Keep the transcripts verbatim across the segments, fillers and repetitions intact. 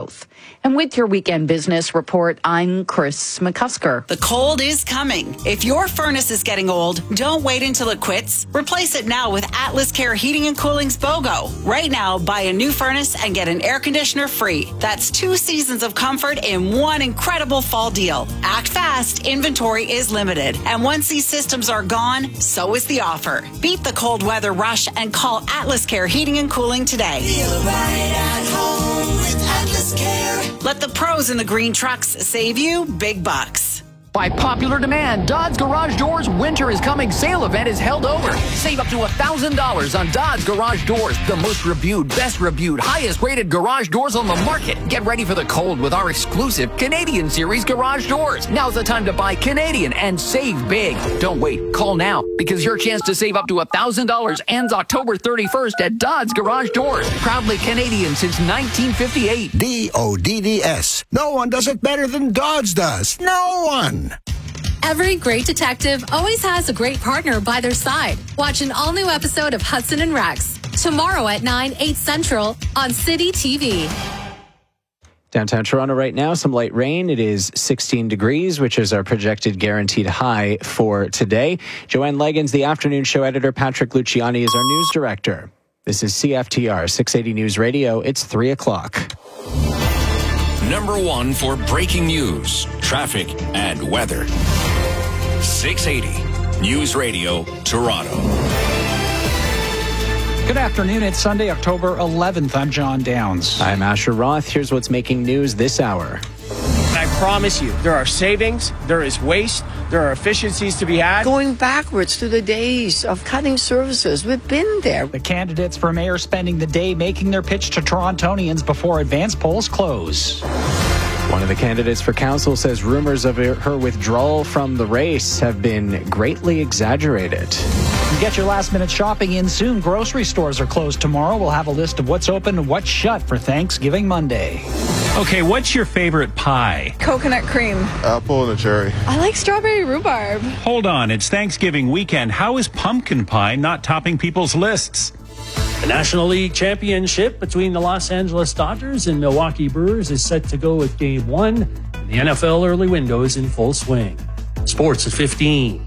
south. And with your weekend business report, I'm Chris McCusker. The cold is coming. If your furnace is getting old, don't wait until it quits. Replace it now with Atlas Care Heating and Cooling's BOGO. Right now, buy a new furnace and get an air conditioner free. That's two seasons of comfort in one incredible fall deal. Act fast. Inventory is limited. And once these systems are gone, so is the offer. Beat the cold weather rush and call Atlas Care Heating and Cooling today. Feel right at home with Atlas Care. Let the pros in the green trucks save you big bucks. By popular demand, Dodds Garage Doors Winter is Coming sale event is held over. Save up to one thousand dollars on Dodds Garage Doors, the most reviewed, best reviewed, highest rated garage doors on the market. Get ready for the cold with our exclusive Canadian Series garage doors. Now's the time to buy Canadian and save big. Don't wait. Call now because your chance to save up to one thousand dollars ends October thirty-first at Dodds Garage Doors. Proudly Canadian since nineteen fifty-eight. D O D D S. No one does it better than Dodds does. No one. Every great detective always has a great partner by their side. Watch an all-new episode of Hudson and Rex tomorrow at nine, eight Central on City T V. Downtown Toronto right now, some light rain. It is sixteen degrees, which is our projected guaranteed high for today. Joanne Leggins, the afternoon show editor. Patrick Luciani is our news director. This is C F T R six eighty News Radio. It's three o'clock. Number one for breaking news, traffic, and weather. six eighty News Radio, Toronto. Good afternoon. It's Sunday, October eleventh. I'm John Downs. I'm Asher Roth. Here's what's making news this hour. I promise you, there are savings, there is waste, there are efficiencies to be had. Going backwards to the days of cutting services. We've been there. The candidates for mayor spending the day making their pitch to Torontonians before advance polls close. One of the candidates for council says rumors of her withdrawal from the race have been greatly exaggerated. Get your last minute shopping in soon. Grocery stores are closed tomorrow. We'll have a list of what's open and what's shut for Thanksgiving Monday. Okay, what's your favorite pie? Coconut cream. Apple and a cherry. I like strawberry rhubarb. Hold on, it's Thanksgiving weekend. How is pumpkin pie not topping people's lists? The National League Championship between the Los Angeles Dodgers and Milwaukee Brewers is set to go with Game one. And the N F L early window is in full swing. Sports at fifteen.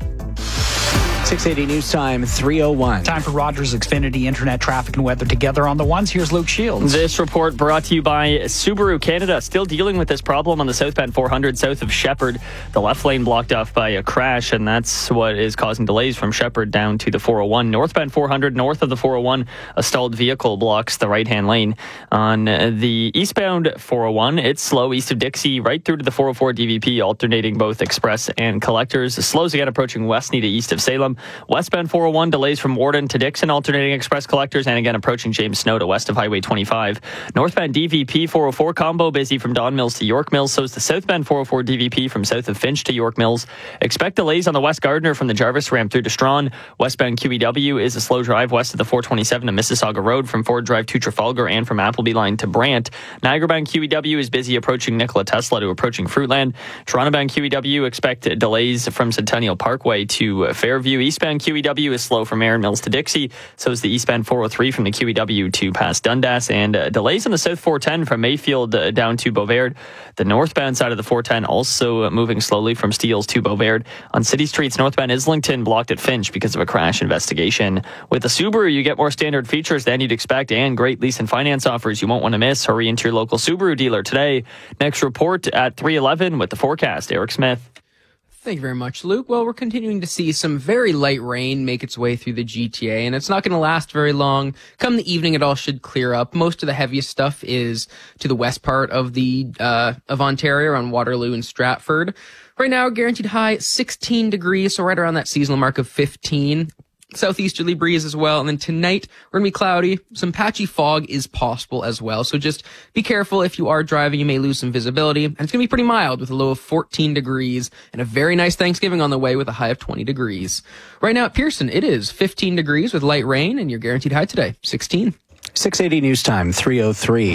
six eighty News Time, three oh one. Time for Rogers Xfinity Internet traffic and weather together on the ones. Here's Luke Shields. This report brought to you by Subaru Canada. Still dealing with this problem on the southbound four hundred south of Shepherd. The left lane blocked off by a crash, and that's what is causing delays from Shepherd down to the four oh one. Northbound four hundred north of the four oh one, a stalled vehicle blocks the right-hand lane. On the eastbound four oh one, it's slow east of Dixie right through to the four oh four D V P, alternating both express and collectors. Slows again approaching Westney to east of Salem. Westbound four oh one delays from Warden to Dixon, alternating express collectors, and again approaching James Snow to west of Highway twenty-five. Northbound D V P four oh four combo busy from Don Mills to York Mills. So is the southbound four oh four D V P from south of Finch to York Mills. Expect delays on the West Gardiner from the Jarvis ramp through to Strawn. Westbound Q E W is a slow drive west of the four twenty-seven to Mississauga Road from Ford Drive to Trafalgar and from Appleby Line to Brant. Niagara-bound Q E W is busy approaching Nikola Tesla to approaching Fruitland. Toronto-bound Q E W expect delays from Centennial Parkway to Fairview. Eastbound Q E W is slow from Erin Mills to Dixie. So is the eastbound four oh three from the Q E W to past Dundas. And uh, delays on the south four ten from Mayfield uh, down to Beauvert. The northbound side of the four ten also uh, moving slowly from Steeles to Beauvert. On city streets, northbound Islington blocked at Finch because of a crash investigation. With the Subaru, you get more standard features than you'd expect and great lease and finance offers you won't want to miss. Hurry into your local Subaru dealer today. Next report at three eleven with the forecast. Eric Smith. Thank you very much, Luke. Well, we're continuing to see some very light rain make its way through the G T A, and it's not going to last very long. Come the evening, it all should clear up. Most of the heaviest stuff is to the west part of the uh, of Ontario, around Waterloo and Stratford. Right now, guaranteed high sixteen degrees, so right around that seasonal mark of fifteen. Southeasterly breeze as well. And then tonight, we're going to be cloudy. Some patchy fog is possible as well. So just be careful if you are driving. You may lose some visibility. And it's going to be pretty mild with a low of fourteen degrees and a very nice Thanksgiving on the way with a high of twenty degrees. Right now at Pearson, it is fifteen degrees with light rain, and your guaranteed high today, sixteen. six eighty News Time, three oh three.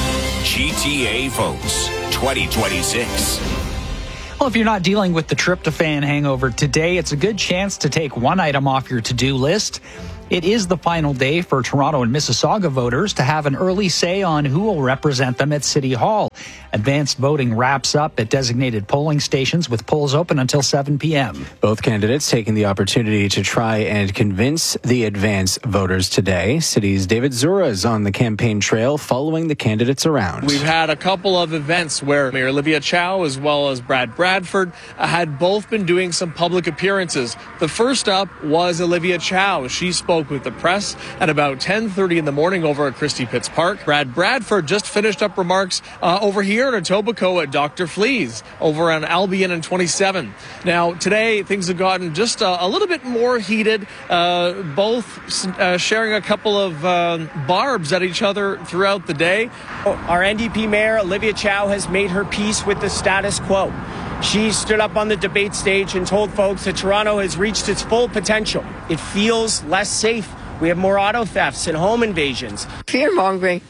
G T A votes twenty twenty-six. Well, if you're not dealing with the tryptophan hangover today, it's a good chance to take one item off your to-do list. It is the final day for Toronto and Mississauga voters to have an early say on who will represent them at City Hall. Advanced voting wraps up at designated polling stations with polls open until seven p.m. Both candidates taking the opportunity to try and convince the advance voters today. City's David Zura is on the campaign trail following the candidates around. We've had a couple of events where Mayor Olivia Chow as well as Brad Bradford had both been doing some public appearances. The first up was Olivia Chow. She spoke with the press at about ten thirty in the morning over at Christie Pitts Park. Brad Bradford just finished up remarks uh, over here in Etobicoke at Doctor Flea's over on Albion and twenty-seven. Now, today, things have gotten just a, a little bit more heated, uh, both uh, sharing a couple of uh, barbs at each other throughout the day. Our N D P Mayor, Olivia Chow, has made her peace with the status quo. She stood up on the debate stage and told folks that Toronto has reached its full potential. It feels less safe. We have more auto thefts and home invasions. Fear-mongering,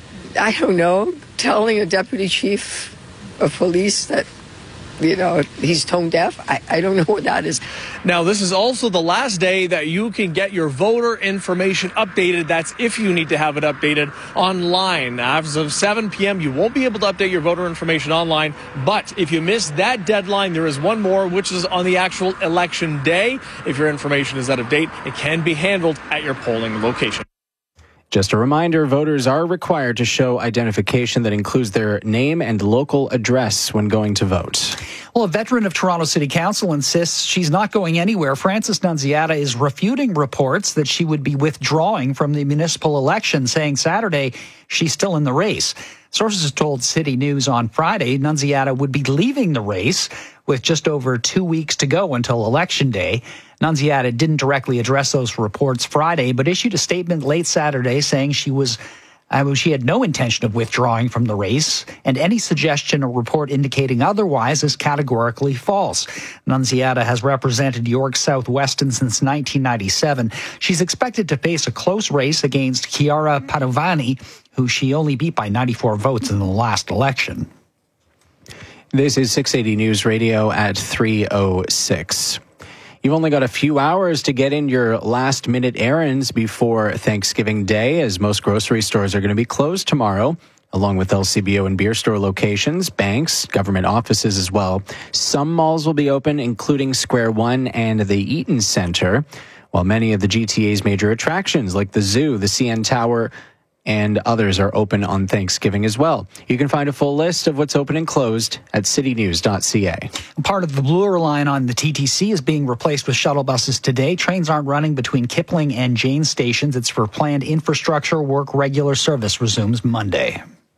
I don't know, telling a deputy chief of police that, you know, he's tone deaf. I, I don't know what that is. Now, this is also the last day that you can get your voter information updated. That's if you need to have it updated online. As of seven p.m., you won't be able to update your voter information online. But if you miss that deadline, there is one more, which is on the actual election day. If your information is out of date, it can be handled at your polling location. Just a reminder, voters are required to show identification that includes their name and local address when going to vote. Well, a veteran of Toronto City Council insists she's not going anywhere. Frances Nunziata is refuting reports that she would be withdrawing from the municipal election, saying Saturday she's still in the race. Sources told City News on Friday Nunziata would be leaving the race with just over two weeks to go until Election Day. Nunziata didn't directly address those reports Friday, but issued a statement late Saturday saying she was uh, she had no intention of withdrawing from the race, and any suggestion or report indicating otherwise is categorically false. Nunziata has represented York South-Weston since nineteen ninety-seven. She's expected to face a close race against Chiara Padovani, who she only beat by ninety-four votes in the last election. This is six eighty News Radio at three oh six. You've only got a few hours to get in your last-minute errands before Thanksgiving Day, as most grocery stores are going to be closed tomorrow, along with L C B O and beer store locations, banks, government offices as well. Some malls will be open, including Square One and the Eaton Center, while many of the G T A's major attractions, like the Zoo, the C N Tower, and others are open on Thanksgiving as well. You can find a full list of what's open and closed at city news dot c a. Part of the Bloor line on the T T C is being replaced with shuttle buses today. Trains aren't running between Kipling and Jane stations. It's for planned infrastructure work. Regular service resumes Monday.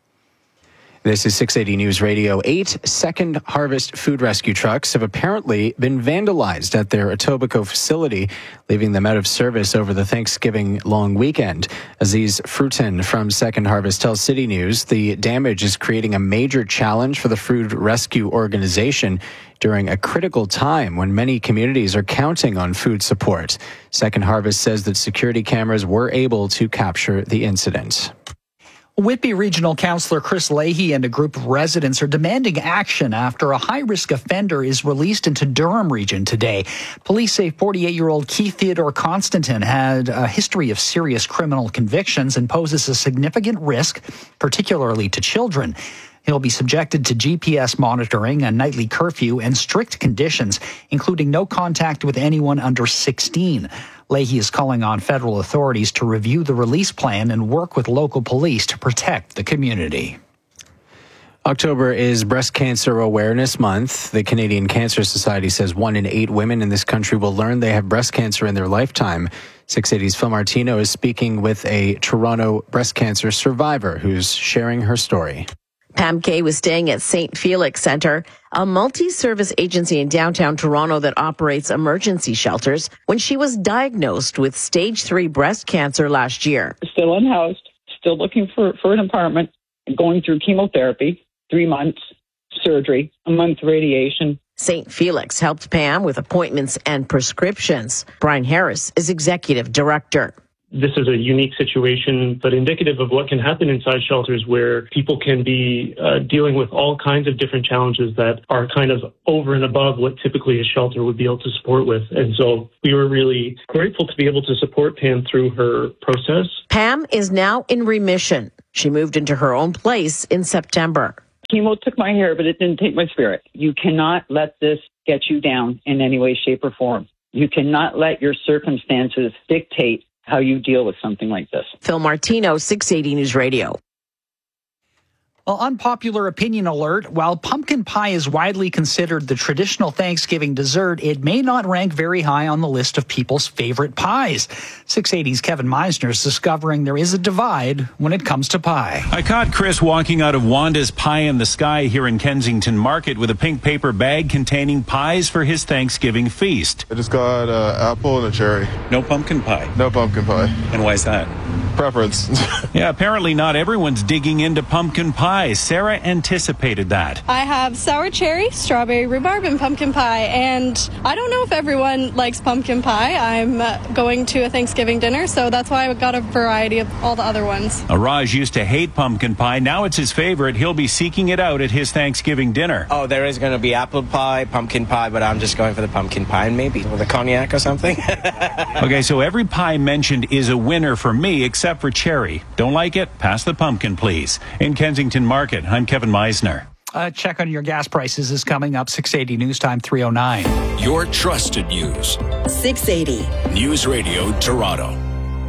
This is six eighty News Radio. Eight Second Harvest food rescue trucks have apparently been vandalized at their Etobicoke facility, leaving them out of service over the Thanksgiving long weekend. Aziz Frutin from Second Harvest tells City News the damage is creating a major challenge for the food rescue organization during a critical time when many communities are counting on food support. Second Harvest says that security cameras were able to capture the incident. Whitby Regional Councillor Chris Leahy and a group of residents are demanding action after a high-risk offender is released into Durham Region today. Police say forty-eight-year-old Keith Theodore Constantin had a history of serious criminal convictions and poses a significant risk, particularly to children. He'll be subjected to G P S monitoring, a nightly curfew, and strict conditions, including no contact with anyone under sixteen. Leahy is calling on federal authorities to review the release plan and work with local police to protect the community. October is Breast Cancer Awareness Month. The Canadian Cancer Society says one in eight women in this country will learn they have breast cancer in their lifetime. six eighty's Phil Martino is speaking with a Toronto breast cancer survivor who's sharing her story. Pam Kay was staying at Saint Felix Centre, a multi-service agency in downtown Toronto that operates emergency shelters, when she was diagnosed with stage three breast cancer last year. Still unhoused, still looking for, for an apartment, going through chemotherapy, three months, surgery, a month radiation. Saint Felix helped Pam with appointments and prescriptions. Brian Harris is executive director. This is a unique situation, but indicative of what can happen inside shelters where people can be uh, dealing with all kinds of different challenges that are kind of over and above what typically a shelter would be able to support with. And so we were really grateful to be able to support Pam through her process. Pam is now in remission. She moved into her own place in September. Chemo took my hair, but it didn't take my spirit. You cannot let this get you down in any way, shape, or form. You cannot let your circumstances dictate how you deal with something like this. Phil Martino, six eighty News Radio. Well, unpopular opinion alert. While pumpkin pie is widely considered the traditional Thanksgiving dessert, it may not rank very high on the list of people's favorite pies. six eighty's Kevin Meisner is discovering there is a divide when it comes to pie. I caught Chris walking out of Wanda's Pie in the Sky here in Kensington Market with a pink paper bag containing pies for his Thanksgiving feast. I just got an apple and a cherry. No pumpkin pie? No pumpkin pie. And why is that? Preference. Yeah, apparently not everyone's digging into pumpkin pie. Sarah anticipated that. I have sour cherry, strawberry rhubarb, and pumpkin pie. And I don't know if everyone likes pumpkin pie. I'm uh, going to a Thanksgiving dinner, so that's why I got a variety of all the other ones. Raj used to hate pumpkin pie. Now it's his favorite. He'll be seeking it out at his Thanksgiving dinner. Oh, there is going to be apple pie, pumpkin pie, but I'm just going for the pumpkin pie and maybe with a cognac or something. Okay, so every pie mentioned is a winner for me, except for cherry. Don't like it? Pass the pumpkin, please. In Kensington Market, I'm Kevin Meisner. A check on your gas prices is coming up. six eighty News Time, three oh nine. Your trusted news. six eighty News Radio Toronto.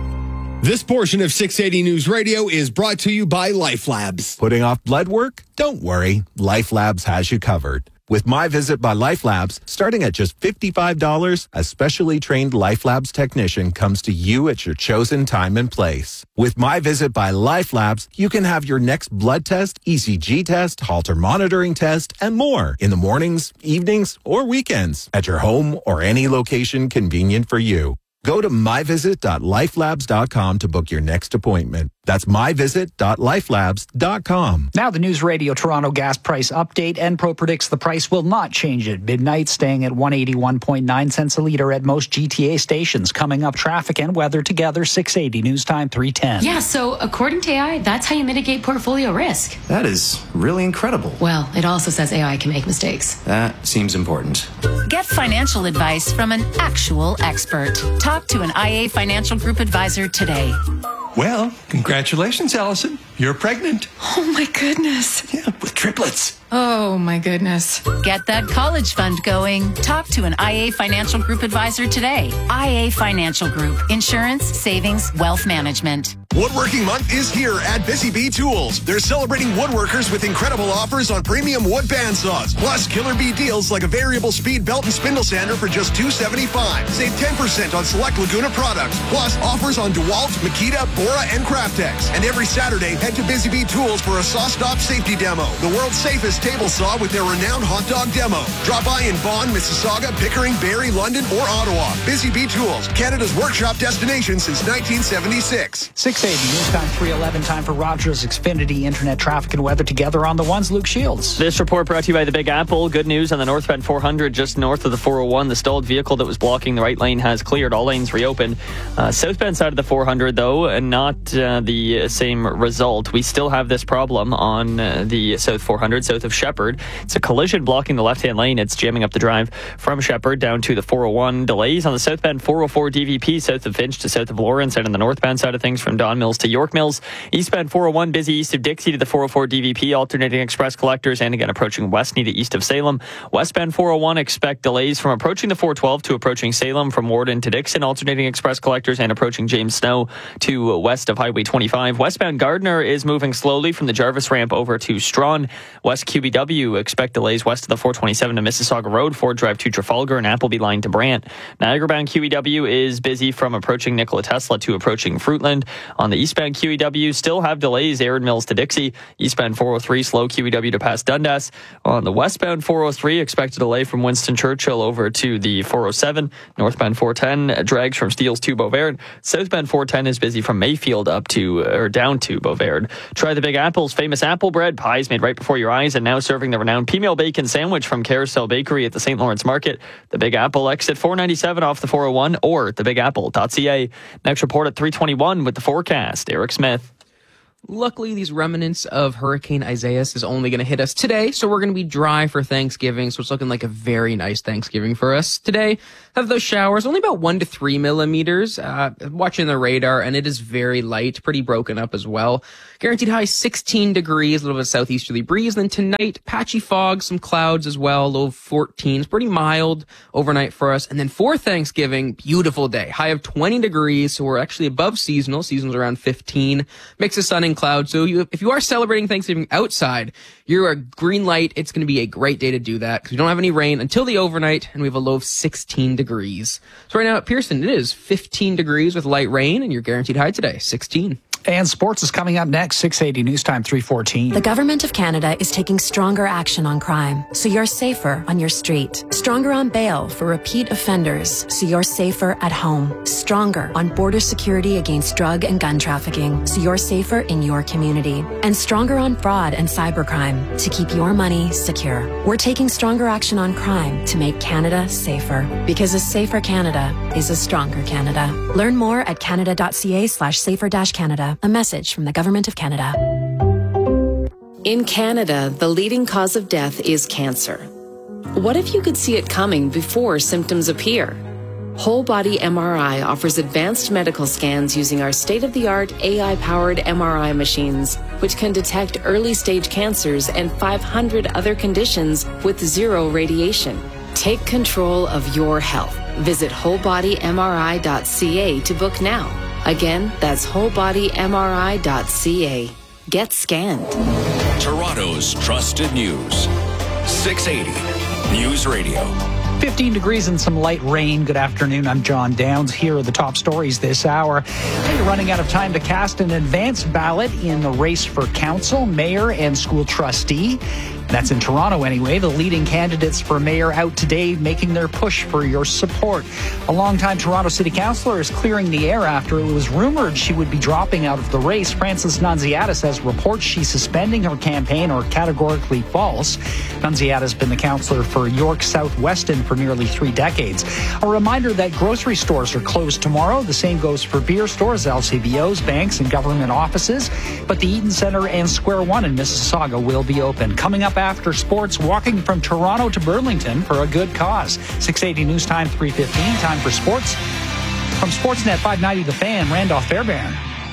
This portion of six eighty News Radio is brought to you by Life Labs. Putting off blood work? Don't worry. Life Labs has you covered. With My Visit by Life Labs, starting at just fifty-five dollars, a specially trained Life Labs technician comes to you at your chosen time and place. With My Visit by Life Labs, you can have your next blood test, E C G test, Holter monitoring test, and more in the mornings, evenings, or weekends at your home or any location convenient for you. Go to my visit dot life labs dot com to book your next appointment. That's my visit dot life labs dot com. Now the News Radio Toronto gas price update. Enpro predicts the price will not change at midnight, staying at one hundred eighty-one point nine cents a litre at most G T A stations. Coming up, traffic and weather together, six eighty News Time, three ten. Yeah, so according to A I, that's how you mitigate portfolio risk. That is really incredible. Well, it also says A I can make mistakes. That seems important. Get financial advice from an actual expert. Talk to an I A Financial Group advisor today. Well, congratulations, Allison. You're pregnant. Oh, my goodness. Yeah, with triplets. Oh, my goodness. Get that college fund going. Talk to an I A Financial Group advisor today. I A Financial Group. Insurance, savings, wealth management. Woodworking Month is here at Busy Bee Tools. They're celebrating woodworkers with incredible offers on premium wood bandsaws, plus killer bee deals like a variable speed belt and spindle sander for just two dollars and seventy-five cents. Save ten percent on select Laguna products, plus offers on DeWalt, Makita, Bora, and Craftex. And every Saturday, head to Busy Bee Tools for a saw stop safety demo, the world's safest table saw with their renowned hot dog demo. Drop by in Vaughan, Mississauga, Pickering, Barrie, London, or Ottawa. Busy Bee Tools, Canada's workshop destination since nineteen seventy-six. six eighty News Time, three eleven. Time for Rogers Xfinity Internet traffic and weather together on the ones. Luke Shields. This report brought to you by the Big Apple. Good news on the northbound four hundred, just north of the four oh one. The stalled vehicle that was blocking the right lane has cleared. All lanes reopened. Uh, southbound side of the four hundred, though, and not uh, the same result. We still have this problem on uh, the South four hundred, south of Shepherd. It's a collision blocking the left-hand lane. It's jamming up the drive from Shepherd down to the four oh one. Delays on the southbound four oh four D V P, south of Finch to south of Lawrence, and on the northbound side of things from Don Mills to York Mills. Eastbound four oh one, busy east of Dixie to the four oh four D V P, alternating express collectors, and again approaching Westney to east of Salem. Westbound four oh one, expect delays from approaching the four twelve to approaching Salem, from Warden to Dixon, alternating express collectors, and approaching James Snow to west of Highway twenty-five. Westbound Gardner is moving slowly from the Jarvis ramp over to Strawn. West Q B W, expect delays west of the four twenty-seven to Mississauga Road, Ford Drive to Trafalgar, and Appleby line to Brant. Niagara-bound Q E W is busy from approaching Nikola Tesla to approaching Fruitland. On the eastbound Q E W, still have delays, Aaron Mills to Dixie. Eastbound four oh three, slow Q E W to past Dundas. On the westbound four oh three, expect a delay from Winston Churchill over to the four oh seven. Northbound four ten, drags from Steeles to Beauvais. Southbound four ten is busy from Mayfield up to, or down to Beauvais. Try the Big Apple's famous apple bread, pies made right before your eyes, and now serving the renowned P-Meal Bacon Sandwich from Carousel Bakery at the Saint Lawrence Market. The Big Apple, exit four ninety-seven off the four oh one, or the big apple dot c a. Next report at three twenty-one with the forecast. Eric Smith. Luckily, these remnants of Hurricane Isaias is only going to hit us today, so we're going to be dry for Thanksgiving, so it's looking like a very nice Thanksgiving for us today. have those showers, only about one to three millimeters. Uh, watching the radar, and it is very light, pretty broken up as well. Guaranteed high sixteen degrees, a little bit of southeasterly breeze. And then tonight, patchy fog, some clouds as well, low fourteen. It's pretty mild overnight for us. And then for Thanksgiving, beautiful day, high of twenty degrees. So we're actually above seasonal. Seasonal's around fifteen. Mix of sun and clouds. So you, if you are celebrating Thanksgiving outside, you're a green light. It's going to be a great day to do that because we don't have any rain until the overnight, and we have a low of sixteen degrees. So right now at Pearson, it is fifteen degrees with light rain, and your guaranteed high today, sixteen. And sports is coming up next, six eighty News Time, three fourteen. The Government of Canada is taking stronger action on crime, so you're safer on your street. Stronger on bail for repeat offenders, so you're safer at home. Stronger on border security against drug and gun trafficking, so you're safer in your community. And stronger on fraud and cybercrime, to keep your money secure. We're taking stronger action on crime to make Canada safer. Because a safer Canada is a stronger Canada. Learn more at canada.ca slash safer dash Canada. A message from the Government of Canada. In Canada, the leading cause of death is cancer. What if you could see it coming before symptoms appear? Whole Body M R I offers advanced medical scans using our state-of-the-art A I-powered M R I machines, which can detect early-stage cancers and five hundred other conditions with zero radiation. Take control of your health. Visit whole body M R I dot c a to book now. Again, that's whole body M R I dot c a. Get scanned. Toronto's trusted news. six eighty News Radio. fifteen degrees and some light rain. Good afternoon. I'm John Downs. Here are the top stories this hour. You're running out of time to cast an advance ballot in the race for council, mayor, and school trustee. That's in Toronto anyway. The leading candidates for mayor out today making their push for your support. A longtime Toronto City Councillor is clearing the air after it was rumored she would be dropping out of the race. Frances Nunziata says reports she's suspending her campaign are categorically false. Nunziata's been the councillor for York South Weston for nearly three decades. A reminder that grocery stores are closed tomorrow. The same goes for beer stores, L C B Os, banks, and government offices. But the Eaton Centre and Square One in Mississauga will be open. Coming up after sports, walking from Toronto to Burlington for a good cause. six eighty News Time, three fifteen. Time for sports. From Sportsnet five ninety The Fan, Randolph Fairbairn.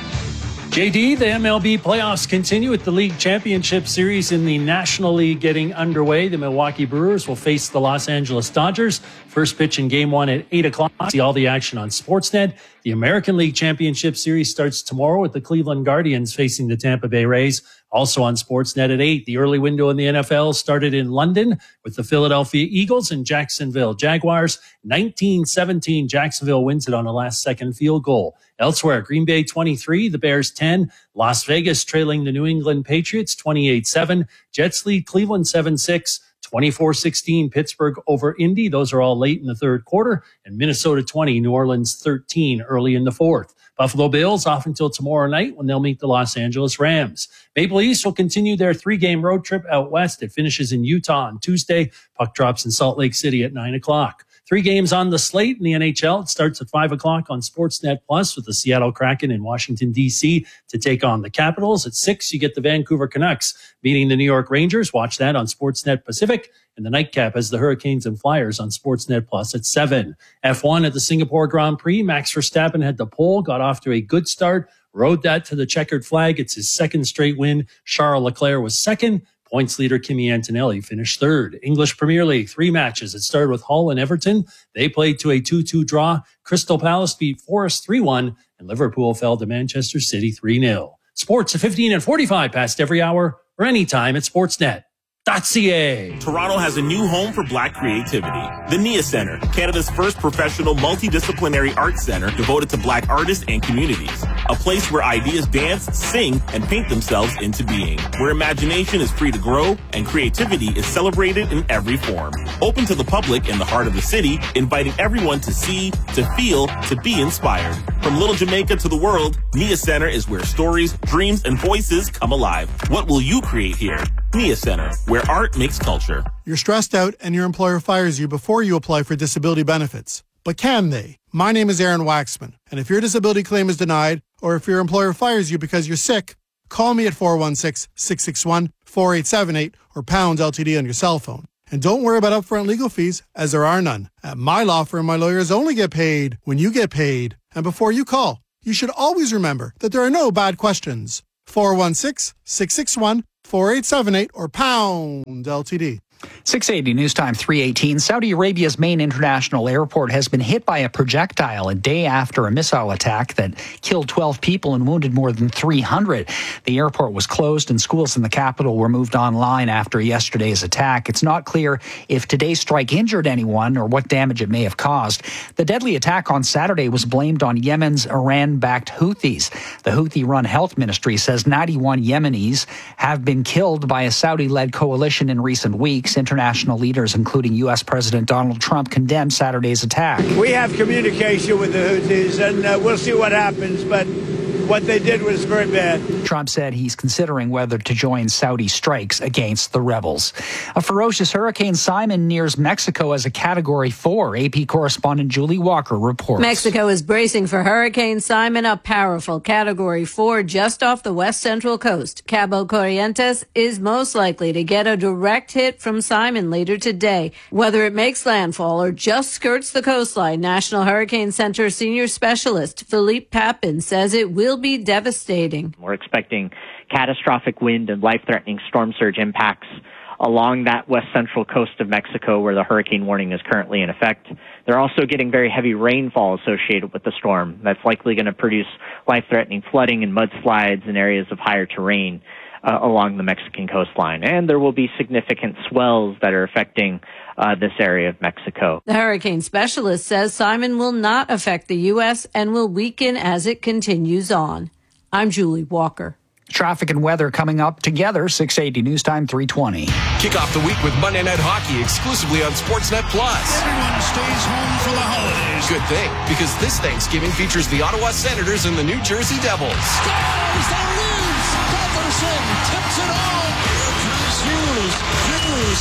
J D, the M L B playoffs continue with the League Championship Series in the National League getting underway. The Milwaukee Brewers will face the Los Angeles Dodgers. First pitch in game one at eight o'clock. See all the action on Sportsnet. The American League Championship Series starts tomorrow with the Cleveland Guardians facing the Tampa Bay Rays. Also on Sportsnet at eight. The early window in the N F L started in London with the Philadelphia Eagles and Jacksonville Jaguars. nineteen seventeen, Jacksonville wins it on a last-second field goal. Elsewhere, Green Bay twenty-three, the Bears ten. Las Vegas trailing the New England Patriots twenty-eight seven. Jets lead Cleveland seven six. twenty-four sixteen, Pittsburgh over Indy. Those are all late in the third quarter. And Minnesota twenty, New Orleans thirteen early in the fourth. Buffalo Bills off until tomorrow night when they'll meet the Los Angeles Rams. Maple Leafs will continue their three-game road trip out west. It finishes in Utah on Tuesday. Puck drops in Salt Lake City at nine o'clock. Three games on the slate in the N H L. It starts at five o'clock on Sportsnet Plus with the Seattle Kraken in Washington, D C to take on the Capitals. At six, you get the Vancouver Canucks meeting the New York Rangers. Watch that on Sportsnet Pacific. And the nightcap has the Hurricanes and Flyers on Sportsnet Plus at seven. F one at the Singapore Grand Prix. Max Verstappen had the pole, got off to a good start, rode that to the checkered flag. It's his second straight win. Charles Leclerc was second. Points leader Kimi Antonelli finished third. English Premier League, three matches. It started with Hull and Everton. They played to a two two draw. Crystal Palace beat Forest three one, and Liverpool fell to Manchester City three nil. Sports at fifteen and forty-five past every hour or anytime at sportsnet dot c a. Toronto has a new home for Black creativity. The Nia Centre, Canada's first professional multidisciplinary arts center devoted to Black artists and communities. A place where ideas dance, sing, and paint themselves into being. Where imagination is free to grow and creativity is celebrated in every form. Open to the public in the heart of the city, inviting everyone to see, to feel, to be inspired. From Little Jamaica to the world, Nia Centre is where stories, dreams, and voices come alive. What will you create here? Nia Centre, where art makes culture. You're stressed out and your employer fires you before you apply for disability benefits. But can they? My name is Aaron Waxman, and if your disability claim is denied, or if your employer fires you because you're sick, call me at four one six, six six one, four eight seven eight or pound L T D on your cell phone. And don't worry about upfront legal fees, as there are none. At my law firm, my lawyers only get paid when you get paid. And before you call, you should always remember that there are no bad questions. four one six, six six one, four eight seven eight or pound L T D. six eighty News Time three eighteen. Saudi Arabia's main international airport has been hit by a projectile a day after a missile attack that killed twelve people and wounded more than three hundred. The airport was closed and schools in the capital were moved online after yesterday's attack. It's not clear if today's strike injured anyone or what damage it may have caused. The deadly attack on Saturday was blamed on Yemen's Iran-backed Houthis. The Houthi-run health ministry says ninety-one Yemenis have been killed by a Saudi-led coalition in recent weeks. International leaders, including U S President Donald Trump, condemned Saturday's attack. We have communication with the Houthis, and uh, we'll see what happens, but what they did was very bad. Trump said he's considering whether to join Saudi strikes against the rebels. A ferocious Hurricane Simon nears Mexico as a Category four. A P correspondent Julie Walker reports. Mexico is bracing for Hurricane Simon, a powerful Category four just off the west central coast. Cabo Corrientes is most likely to get a direct hit from Simon later today. Whether it makes landfall or just skirts the coastline, National Hurricane Center senior specialist Philippe Papin says it will be devastating. We're expecting catastrophic wind and life-threatening storm surge impacts along that west central coast of Mexico where the hurricane warning is currently in effect. They're also getting very heavy rainfall associated with the storm. That's likely going to produce life-threatening flooding and mudslides in areas of higher terrain uh, along the Mexican coastline. And there will be significant swells that are affecting uh, this area of Mexico. The hurricane specialist says Simon will not affect the U S and will weaken as it continues on. I'm Julie Walker. Traffic and weather coming up together. six eighty News Time three twenty. Kick off the week with Monday Night Hockey exclusively on Sportsnet Plus. Everyone stays home for the holidays. Good thing, because this Thanksgiving features the Ottawa Senators and the New Jersey Devils. Scores! That leaves! Pettersson tips it on! Here comes Hughes. Hughes!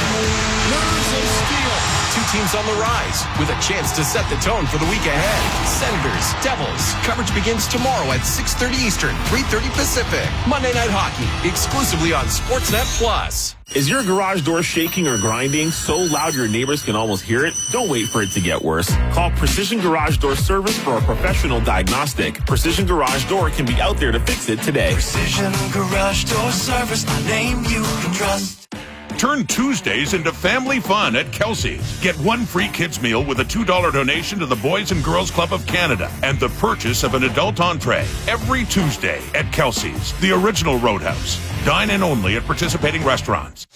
Nerves of steel. Two teams on the rise with a chance to set the tone for the week ahead. Senators, Devils. Coverage begins tomorrow at six thirty Eastern, three thirty Pacific. Monday Night Hockey, exclusively on Sportsnet Plus. Is your garage door shaking or grinding so loud your neighbors can almost hear it? Don't wait for it to get worse. Call Precision Garage Door Service for a professional diagnostic. Precision Garage Door can be out there to fix it today. Precision Garage Door Service, a name you can trust. Turn Tuesdays into family fun at Kelsey's. Get one free kids meal with a two dollar donation to the Boys and Girls Club of Canada and the purchase of an adult entree every Tuesday at Kelsey's, the original Roadhouse. Dine in only at participating restaurants.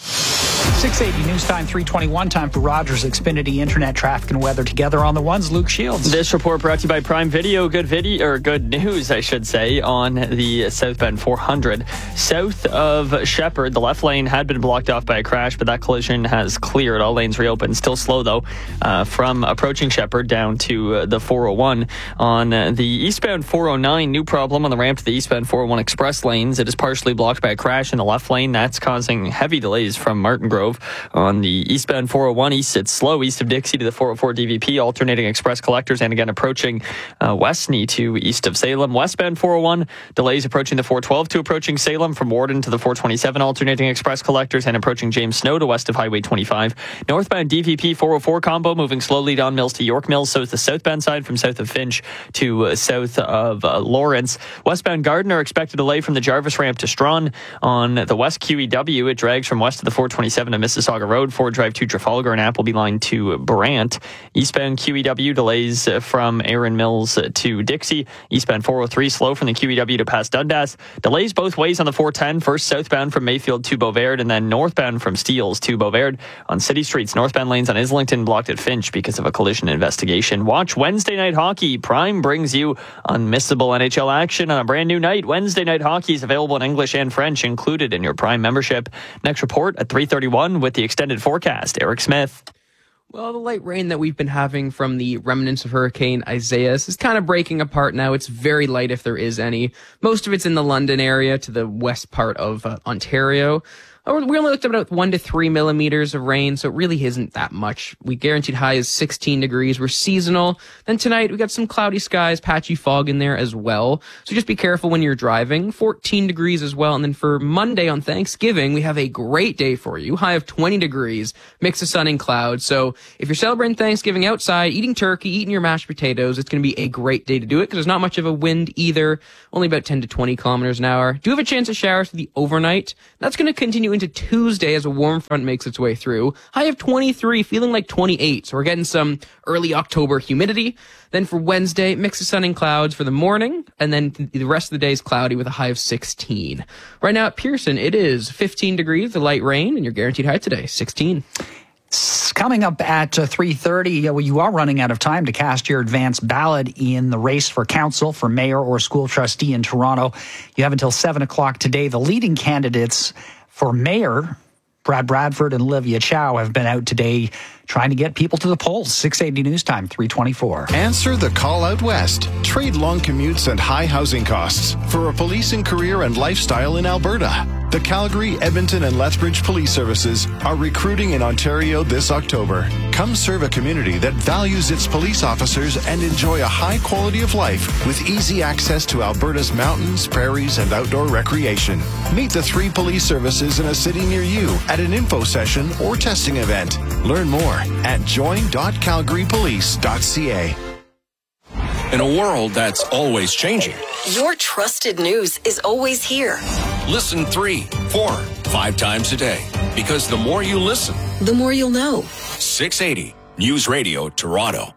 six eighty News Time three twenty-one. Time for Rogers Xfinity Internet traffic and weather together on the ones. Luke Shields. This report brought to you by Prime Video. Good video, or good news, I should say, on the southbound four hundred. South of Shepherd, the left lane had been blocked off by a crash, but that collision has cleared. All lanes reopened. Still slow, though, uh, from approaching Shepherd down to uh, the four oh one. On uh, the eastbound four oh nine, new problem on the ramp to the eastbound four oh one express lanes. It is partially blocked by a crash in the left lane. That's causing heavy delays from Martin Grove. On the eastbound four oh one east, it's slow east of Dixie to the four oh four D V P, alternating express collectors, and again approaching uh, Westney to east of Salem. Westbound four oh one, delays approaching the four twelve to approaching Salem, from Warden to the four twenty-seven, alternating express collectors, and approaching James Snow to west of Highway twenty-five. Northbound D V P four oh four combo moving slowly down Mills to York Mills, so it's the southbound side from south of Finch to uh, south of uh, Lawrence. Westbound Gardiner, expected delay from the Jarvis ramp to Strawn. On the west Q E W, it drags from west of the four twenty-seven to Mississauga Road, Ford Drive to Trafalgar, and Appleby Line to Brant. Eastbound Q E W delays from Aaron Mills to Dixie. Eastbound four oh three slow from the Q E W to past Dundas. Delays both ways on the four ten, first southbound from Mayfield to Beauvard, and then northbound from Steeles to Beauvard. On city streets, northbound lanes on Islington blocked at Finch because of a collision investigation. Watch Wednesday Night Hockey. Prime brings you unmissable N H L action on a brand new night. Wednesday Night Hockey is available in English and French, included in your Prime membership. Next report at three thirty-one with the extended forecast. Eric Smith. Well, the light rain that we've been having from the remnants of Hurricane Isaias is kind of breaking apart now. It's very light, if there is any. Most of it's in the London area to the west part of uh, Ontario. We only looked at about one to three millimeters of rain, so it really isn't that much. We guaranteed high is sixteen degrees. We're seasonal. Then tonight, we got some cloudy skies, patchy fog in there as well. So just be careful when you're driving. fourteen degrees as well. And then for Monday on Thanksgiving, we have a great day for you. High of twenty degrees, mix of sun and clouds. So if you're celebrating Thanksgiving outside, eating turkey, eating your mashed potatoes, it's going to be a great day to do it because there's not much of a wind either. Only about ten to twenty kilometers an hour. Do have a chance of showers for the overnight. That's going to continue into Tuesday as a warm front makes its way through. High of twenty-three, feeling like twenty-eight. So we're getting some early October humidity. Then for Wednesday, mix of sun and clouds for the morning. And then the rest of the day is cloudy with a high of sixteen. Right now at Pearson, it is fifteen degrees, the light rain, and your guaranteed high today, sixteen. Coming up at uh, three thirty, well, you are running out of time to cast your advance ballot in the race for council, for mayor or school trustee in Toronto. You have until seven o'clock today. The leading candidates for mayor, Brad Bradford and Olivia Chow, have been out today trying to get people to the polls. six eighty News Time, three twenty-four. Answer the call out west. Trade long commutes and high housing costs for a policing career and lifestyle in Alberta. The Calgary, Edmonton, and Lethbridge Police Services are recruiting in Ontario this October. Come serve a community that values its police officers and enjoy a high quality of life with easy access to Alberta's mountains, prairies, and outdoor recreation. Meet the three police services in a city near you at an info session or testing event. Learn more at join dot calgary police dot c a. In a world that's always changing, your trusted news is always here. Listen three, four, five times a day. Because the more you listen, the more you'll know. six eighty News Radio Toronto.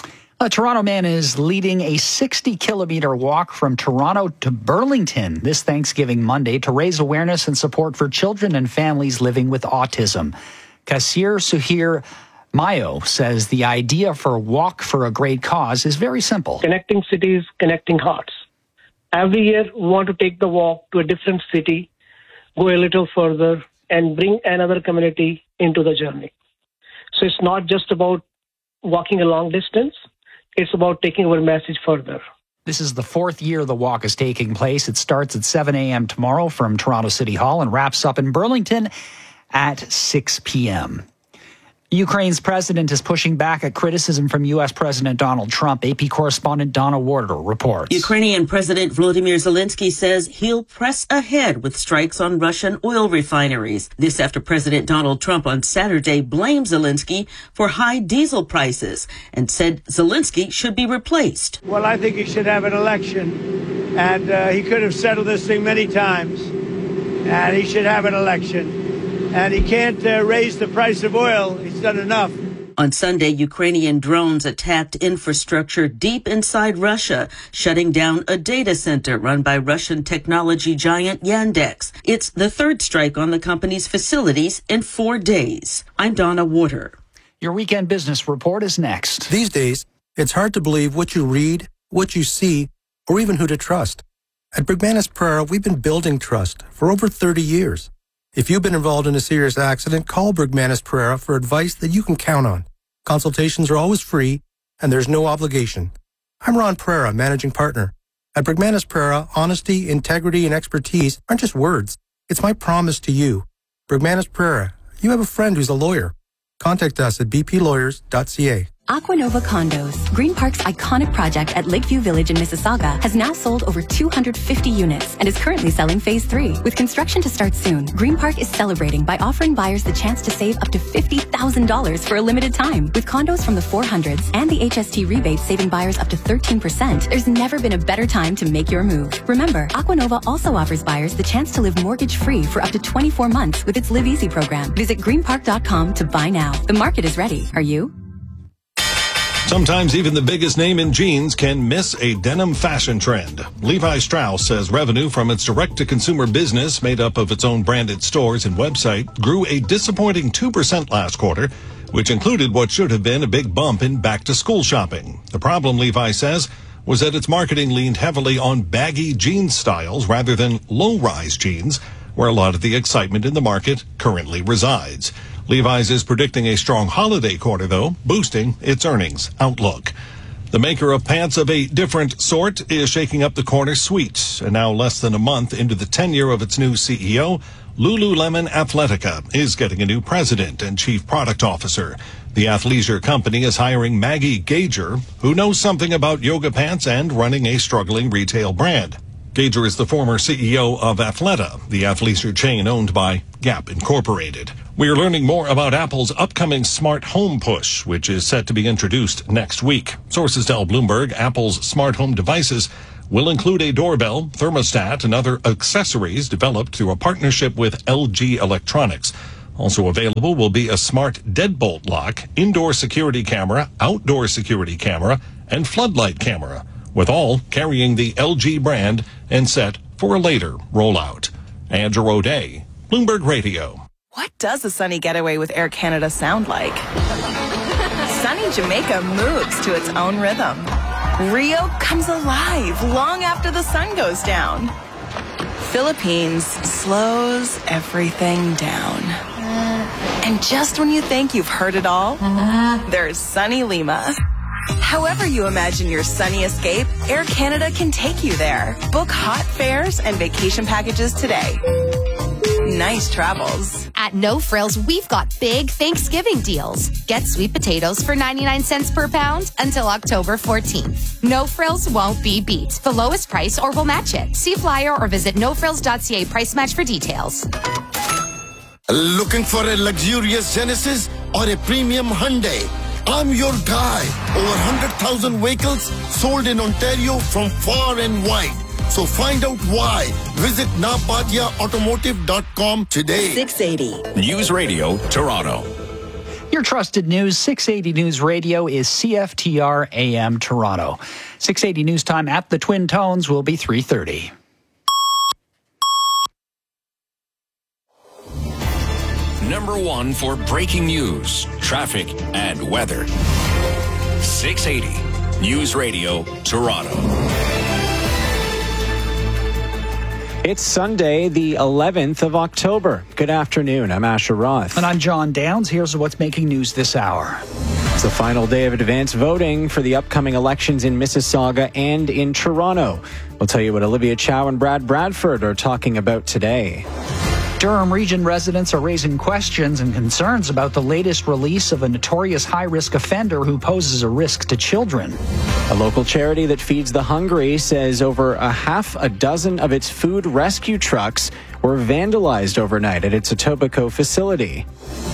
A Toronto man is leading a sixty kilometer walk from Toronto to Burlington this Thanksgiving Monday to raise awareness and support for children and families living with autism. Kasir Suhir Mayo says the idea for Walk for a Great Cause is very simple. Connecting cities, connecting hearts. Every year, we want to take the walk to a different city, go a little further, and bring another community into the journey. So it's not just about walking a long distance. It's about taking our message further. This is the fourth year the walk is taking place. It starts at seven a.m. tomorrow from Toronto City Hall and wraps up in Burlington at six p.m. Ukraine's president is pushing back at criticism from U S. President Donald Trump. A P correspondent Donna Warder reports. Ukrainian President Volodymyr Zelensky says he'll press ahead with strikes on Russian oil refineries. This after President Donald Trump on Saturday blamed Zelensky for high diesel prices and said Zelensky should be replaced. Well, I think he should have an election, and uh, he could have settled this thing many times, and he should have an election. And he can't uh, raise the price of oil. He's done enough. On Sunday, Ukrainian drones attacked infrastructure deep inside Russia, shutting down a data center run by Russian technology giant Yandex. It's the third strike on the company's facilities in four days. I'm Donna Warder. Your weekend business report is next. These days, it's hard to believe what you read, what you see, or even who to trust. At Bergmanis Prera, we've been building trust for over thirty years. If you've been involved in a serious accident, call Bergmanis Prera for advice that you can count on. Consultations are always free, and there's no obligation. I'm Ron Prera, managing partner. At Bergmanis Prera, honesty, integrity, and expertise aren't just words. It's my promise to you. Bergmanis Prera, you have a friend who's a lawyer. Contact us at b p lawyers dot c a. Aquanova Condos, Green Park's iconic project at Lakeview Village in Mississauga, has now sold over two hundred fifty units and is currently selling phase three. With construction to start soon, Green Park is celebrating by offering buyers the chance to save up to fifty thousand dollars for a limited time. With condos from the four hundreds and the H S T rebate saving buyers up to thirteen percent, there's never been a better time to make your move. Remember, Aquanova also offers buyers the chance to live mortgage-free for up to twenty-four months with its Live Easy program. Visit green park dot com to buy now. The market is ready. Are you? Sometimes even the biggest name in jeans can miss a denim fashion trend. Levi Strauss says revenue from its direct-to-consumer business, made up of its own branded stores and website, grew a disappointing two percent last quarter, which included what should have been a big bump in back-to-school shopping. The problem, Levi says, was that its marketing leaned heavily on baggy jeans styles rather than low-rise jeans, where a lot of the excitement in the market currently resides. Levi's is predicting a strong holiday quarter, though, boosting its earnings outlook. The maker of pants of a different sort is shaking up the corner suite, and now less than a month into the tenure of its new C E O, Lululemon Athletica is getting a new president and chief product officer. The athleisure company is hiring Maggie Gager, who knows something about yoga pants and running a struggling retail brand. Gager is the former C E O of Athleta, the athleisure chain owned by Gap Incorporated. We are learning more about Apple's upcoming smart home push, which is set to be introduced next week. Sources tell Bloomberg Apple's smart home devices will include a doorbell, thermostat, and other accessories developed through a partnership with L G Electronics. Also available will be a smart deadbolt lock, indoor security camera, outdoor security camera, and floodlight camera, with all carrying the L G brand and set for a later rollout. Andrew O'Day, Bloomberg Radio. What does a sunny getaway with Air Canada sound like? Sunny Jamaica moves to its own rhythm. Rio comes alive long after the sun goes down. Philippines slows everything down. And just when you think you've heard it all, there's sunny Lima. However you imagine your sunny escape, Air Canada can take you there. Book hot fares and vacation packages today. Nice travels. At No Frills, we've got big Thanksgiving deals. Get sweet potatoes for ninety-nine cents per pound until October fourteenth. No Frills won't be beat. The lowest price or we'll match it. See flyer or visit no frills dot c a price match for details. Looking for a luxurious Genesis or a premium Hyundai? I'm your guy. Over one hundred thousand vehicles sold in Ontario from far and wide. So find out why. Visit napadia automotive dot com today. six eighty News Radio, Toronto. Your trusted news, six eighty News Radio is C F T R A M Toronto. six eighty News Time at the Twin Tones will be three thirty. Number one for breaking news, traffic, and weather. six eighty News Radio, Toronto. It's Sunday, the eleventh of October. Good afternoon. I'm Asher Roth. And I'm John Downs. Here's what's making news this hour. It's the final day of advance voting for the upcoming elections in Mississauga and in Toronto. We'll tell you what Olivia Chow and Brad Bradford are talking about today. Durham region residents are raising questions and concerns about the latest release of a notorious high-risk offender who poses a risk to children. A local charity that feeds the hungry says over a half a dozen of its food rescue trucks were vandalized overnight at its Etobicoke facility.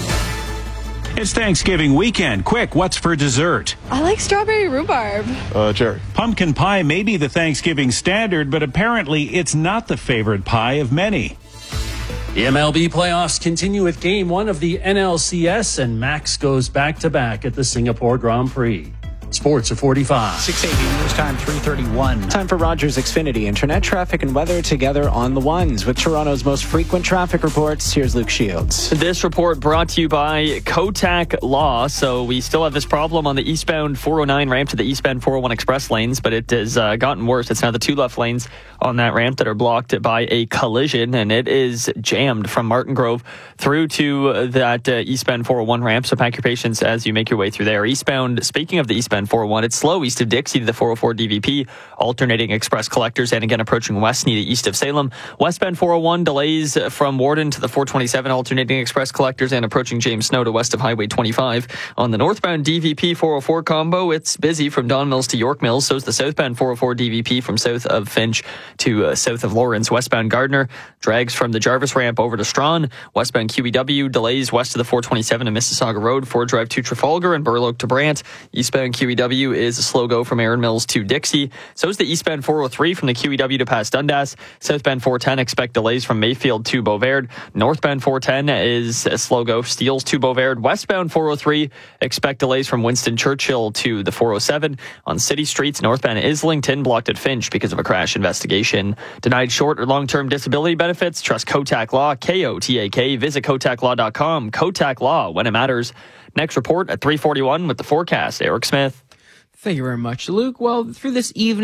It's Thanksgiving weekend. Quick, what's for dessert? I like strawberry rhubarb. Uh, cherry. Pumpkin pie may be the Thanksgiving standard, but apparently it's not the favorite pie of many. The M L B playoffs continue with game one of the N L C S, and Max goes back-to-back at the Singapore Grand Prix. Sports at forty-five. six eighty News Time, three thirty-one. Time for Rogers Xfinity. Internet traffic and weather together on the ones. With Toronto's most frequent traffic reports, here's Luke Shields. This report brought to you by Kotak Law. So we still have this problem on the eastbound four oh nine ramp to the eastbound four oh one express lanes, but it has uh, gotten worse. It's now the two left lanes on that ramp that are blocked by a collision, and it is jammed from Martin Grove through to that uh, eastbound four oh one ramp. So pack your patience as you make your way through there. Eastbound, speaking of the eastbound four oh one, it's slow east of Dixie to the four oh four D V P, alternating express collectors, and again approaching west to east of Salem. Westbound four oh one delays from Warden to the four twenty-seven, alternating express collectors, and approaching James Snow to west of Highway twenty-five. On the northbound D V P four oh four combo, it's busy from Don Mills to York Mills. So is the southbound four oh four D V P from south of Finch to uh, south of Lawrence. Westbound Gardner drags from the Jarvis ramp over to Strawn. Westbound Q E W delays west of the four twenty-seven and Mississauga Road, Ford Drive to Trafalgar, and Burloak to Brant. Eastbound Q E W is a slow go from Erin Mills to Dixie. So is the eastbound four oh three from the Q E W to past Dundas. Southbound four ten, expect delays from Mayfield to Beauvard. Northbound four ten is a slow go, Steeles to Beauvard. Westbound four oh three, expect delays from Winston Churchill to the four oh seven. On city streets, northbound Islington blocked at Finch because of a crash investigation. Denied short or long-term disability benefits? Trust Kotak Law, K O T A K. Visit kotak law dot com. Kotak Law, when it matters. Next report at three forty-one with the forecast. Eric Smith. Thank you very much, Luke. Well, through this evening,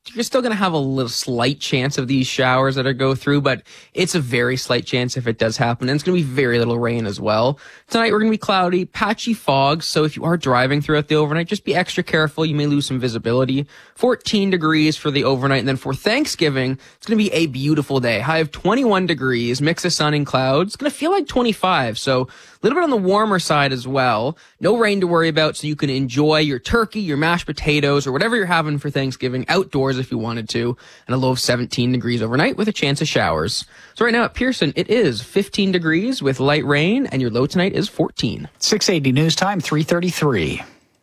you're still going to have a little slight chance of these showers that are go through, but it's a very slight chance if it does happen. And it's going to be very little rain as well. Tonight, we're going to be cloudy, patchy fog. So if you are driving throughout the overnight, just be extra careful. You may lose some visibility. fourteen degrees for the overnight. And then for Thanksgiving, it's going to be a beautiful day. High of twenty-one degrees, mix of sun and clouds. It's going to feel like twenty-five. So a little bit on the warmer side as well. No rain to worry about, so you can enjoy your turkey, your mashed potatoes, or whatever you're having for Thanksgiving outdoors if you wanted to. And a low of seventeen degrees overnight with a chance of showers. So right now at Pearson, it is fifteen degrees with light rain, and your low tonight is fourteen. six eighty news time, three thirty-three.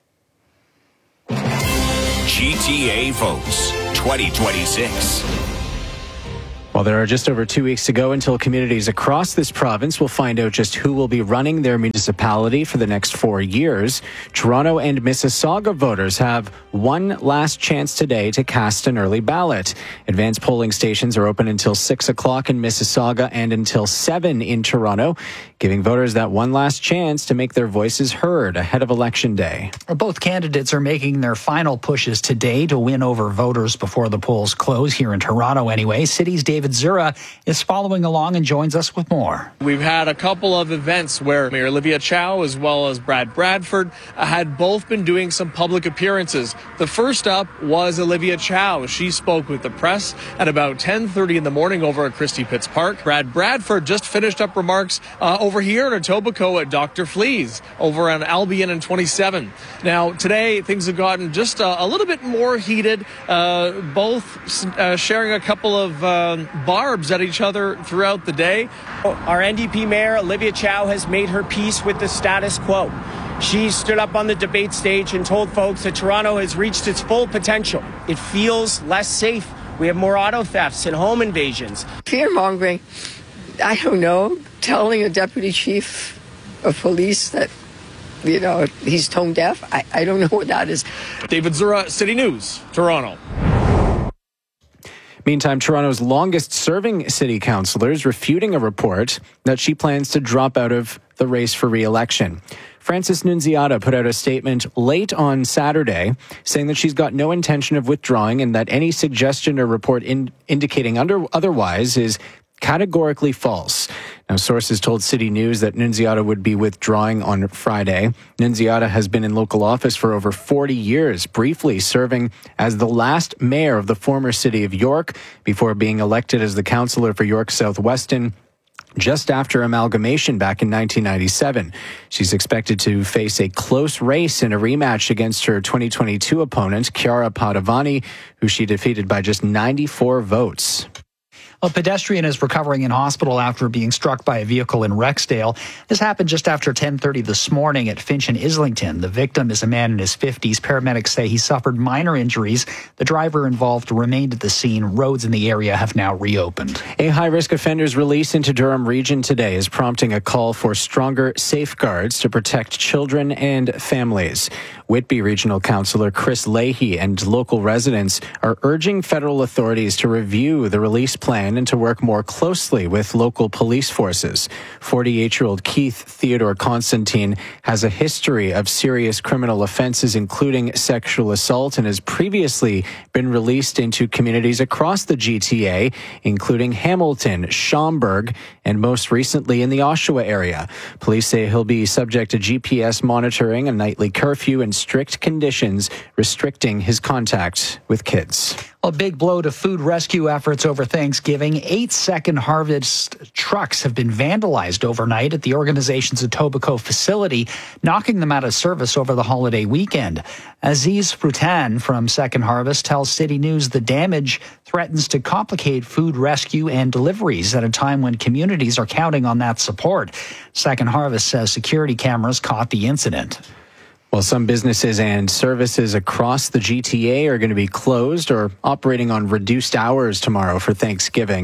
G T A votes twenty twenty-six. Well, there are just over two weeks to go until communities across this province will find out just who will be running their municipality for the next four years. Toronto and Mississauga voters have one last chance today to cast an early ballot. Advanced polling stations are open until six o'clock in Mississauga and until seven in Toronto, giving voters that one last chance to make their voices heard ahead of Election Day. Both candidates are making their final pushes today to win over voters before the polls close here in Toronto anyway. City's David Zura is following along and joins us with more. We've had a couple of events where Mayor Olivia Chow as well as Brad Bradford had both been doing some public appearances. The first up was Olivia Chow. She spoke with the press at about ten thirty in the morning over at Christie Pitts Park. Brad Bradford just finished up remarks uh, over here at Etobicoke at Doctor Flea's over on Albion and twenty-seven. Now, today things have gotten just uh, a little bit more heated, uh, both uh, sharing a couple of uh, barbs at each other throughout the day. Our N D P Mayor, Olivia Chow, has made her peace with the status quo. She stood up on the debate stage and told folks that Toronto has reached its full potential. It feels less safe. We have more auto thefts and home invasions. Fear-mongering, I don't know, telling a deputy chief of police that, you know, he's tone deaf. I, I don't know what that is. David Zura, City News, Toronto. Meantime, Toronto's longest-serving city councillor is refuting a report that she plans to drop out of the race for re-election. Frances Nunziata put out a statement late on Saturday saying that she's got no intention of withdrawing and that any suggestion or report in, indicating under, otherwise is categorically false. Now, sources told City News that Nunziata would be withdrawing on Friday. Nunziata has been in local office for over forty years, briefly serving as the last mayor of the former city of York before being elected as the councillor for York South Weston just after amalgamation back in nineteen ninety-seven. She's expected to face a close race in a rematch against her twenty twenty-two opponent, Chiara Padovani, who she defeated by just ninety-four votes. A pedestrian is recovering in hospital after being struck by a vehicle in Rexdale. This happened just after ten thirty this morning at Finch and Islington. The victim is a man in his fifties. Paramedics say he suffered minor injuries. The driver involved remained at the scene. Roads in the area have now reopened. A high-risk offender's release into Durham Region today is prompting a call for stronger safeguards to protect children and families. Whitby Regional Councillor Chris Leahy and local residents are urging federal authorities to review the release plan and to work more closely with local police forces. forty-eight-year-old Keith Theodore Constantine has a history of serious criminal offenses, including sexual assault, and has previously been released into communities across the G T A, including Hamilton, Schaumburg, and most recently in the Oshawa area. Police say he'll be subject to G P S monitoring, a nightly curfew, and strict conditions restricting his contact with kids. A big blow to food rescue efforts over Thanksgiving. Eight Second Harvest trucks have been vandalized overnight at the organization's Etobicoke facility, knocking them out of service over the holiday weekend. Aziz Frutan from Second Harvest tells City News the damage threatens to complicate food rescue and deliveries at a time when communities are counting on that support. Second Harvest says security cameras caught the incident. While some businesses and services across the G T A are going to be closed or operating on reduced hours tomorrow for Thanksgiving,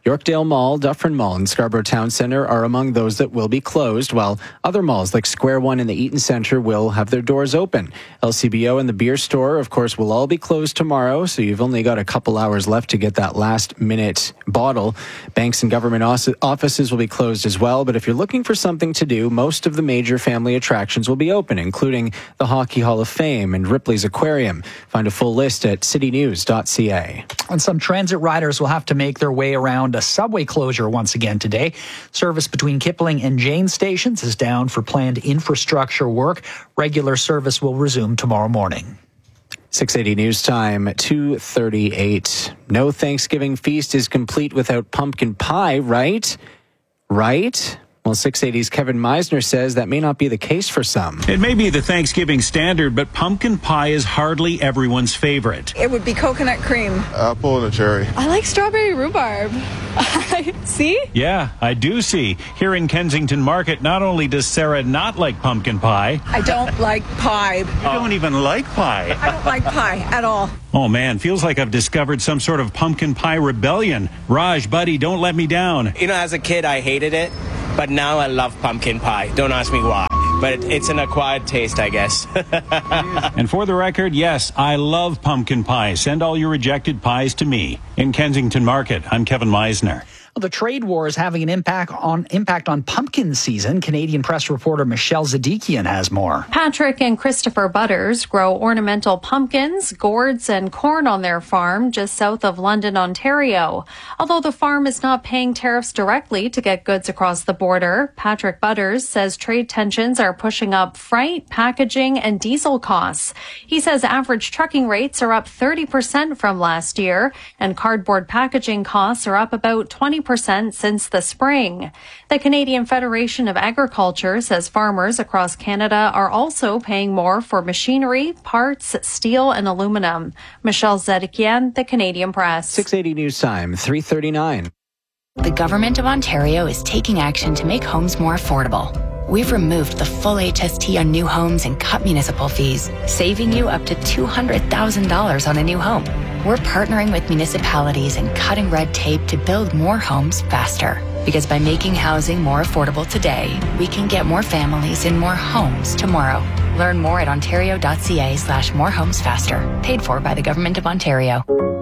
Yorkdale Mall, Dufferin Mall, and Scarborough Town Centre are among those that will be closed, while other malls like Square One and the Eaton Centre will have their doors open. L C B O and the beer store, of course, will all be closed tomorrow, so you've only got a couple hours left to get that last-minute bottle. Banks and government offices will be closed as well, but if you're looking for something to do, most of the major family attractions will be open, including the Hockey Hall of Fame and Ripley's Aquarium. Find a full list at city news dot c a. And some transit riders will have to make their way around a subway closure once again today. Service between Kipling and Jane stations is down for planned infrastructure work. Regular service will resume tomorrow morning. six eighty News Time, two thirty-eight. No Thanksgiving feast is complete without pumpkin pie, right? Right? Well, six eighty's Kevin Meisner says that may not be the case for some. It may be the Thanksgiving standard, but pumpkin pie is hardly everyone's favorite. It would be coconut cream. Apple and a cherry. I like strawberry rhubarb. See? Yeah, I do see. Here in Kensington Market, not only does Sarah not like pumpkin pie. I don't like pie. You don't even like pie. I don't like pie at all. Oh man, feels like I've discovered some sort of pumpkin pie rebellion. Raj, buddy, don't let me down. You know, as a kid, I hated it, but now I love pumpkin pie. Don't ask me why, but it, it's an acquired taste, I guess. And for the record, yes, I love pumpkin pie. Send all your rejected pies to me. In Kensington Market, I'm Kevin Meisner. Well, the trade war is having an impact on impact on pumpkin season. Canadian press reporter Michelle Zadikian has more. Patrick and Christopher Butters grow ornamental pumpkins, gourds, and corn on their farm just south of London, Ontario. Although the farm is not paying tariffs directly to get goods across the border, Patrick Butters says trade tensions are pushing up freight, packaging, and diesel costs. He says average trucking rates are up thirty percent from last year, and cardboard packaging costs are up about twenty percent since the spring. The Canadian Federation of Agriculture says farmers across Canada are also paying more for machinery, parts, steel, and aluminum. Michelle Zedikian, The Canadian Press. six eighty News Time, three thirty-nine. The Government of Ontario is taking action to make homes more affordable. We've removed the full H S T on new homes and cut municipal fees, saving you up to two hundred thousand dollars on a new home. We're partnering with municipalities and cutting red tape to build more homes faster. Because by making housing more affordable today, we can get more families in more homes tomorrow. Learn more at ontario.ca slash more homes faster. Paid for by the Government of Ontario.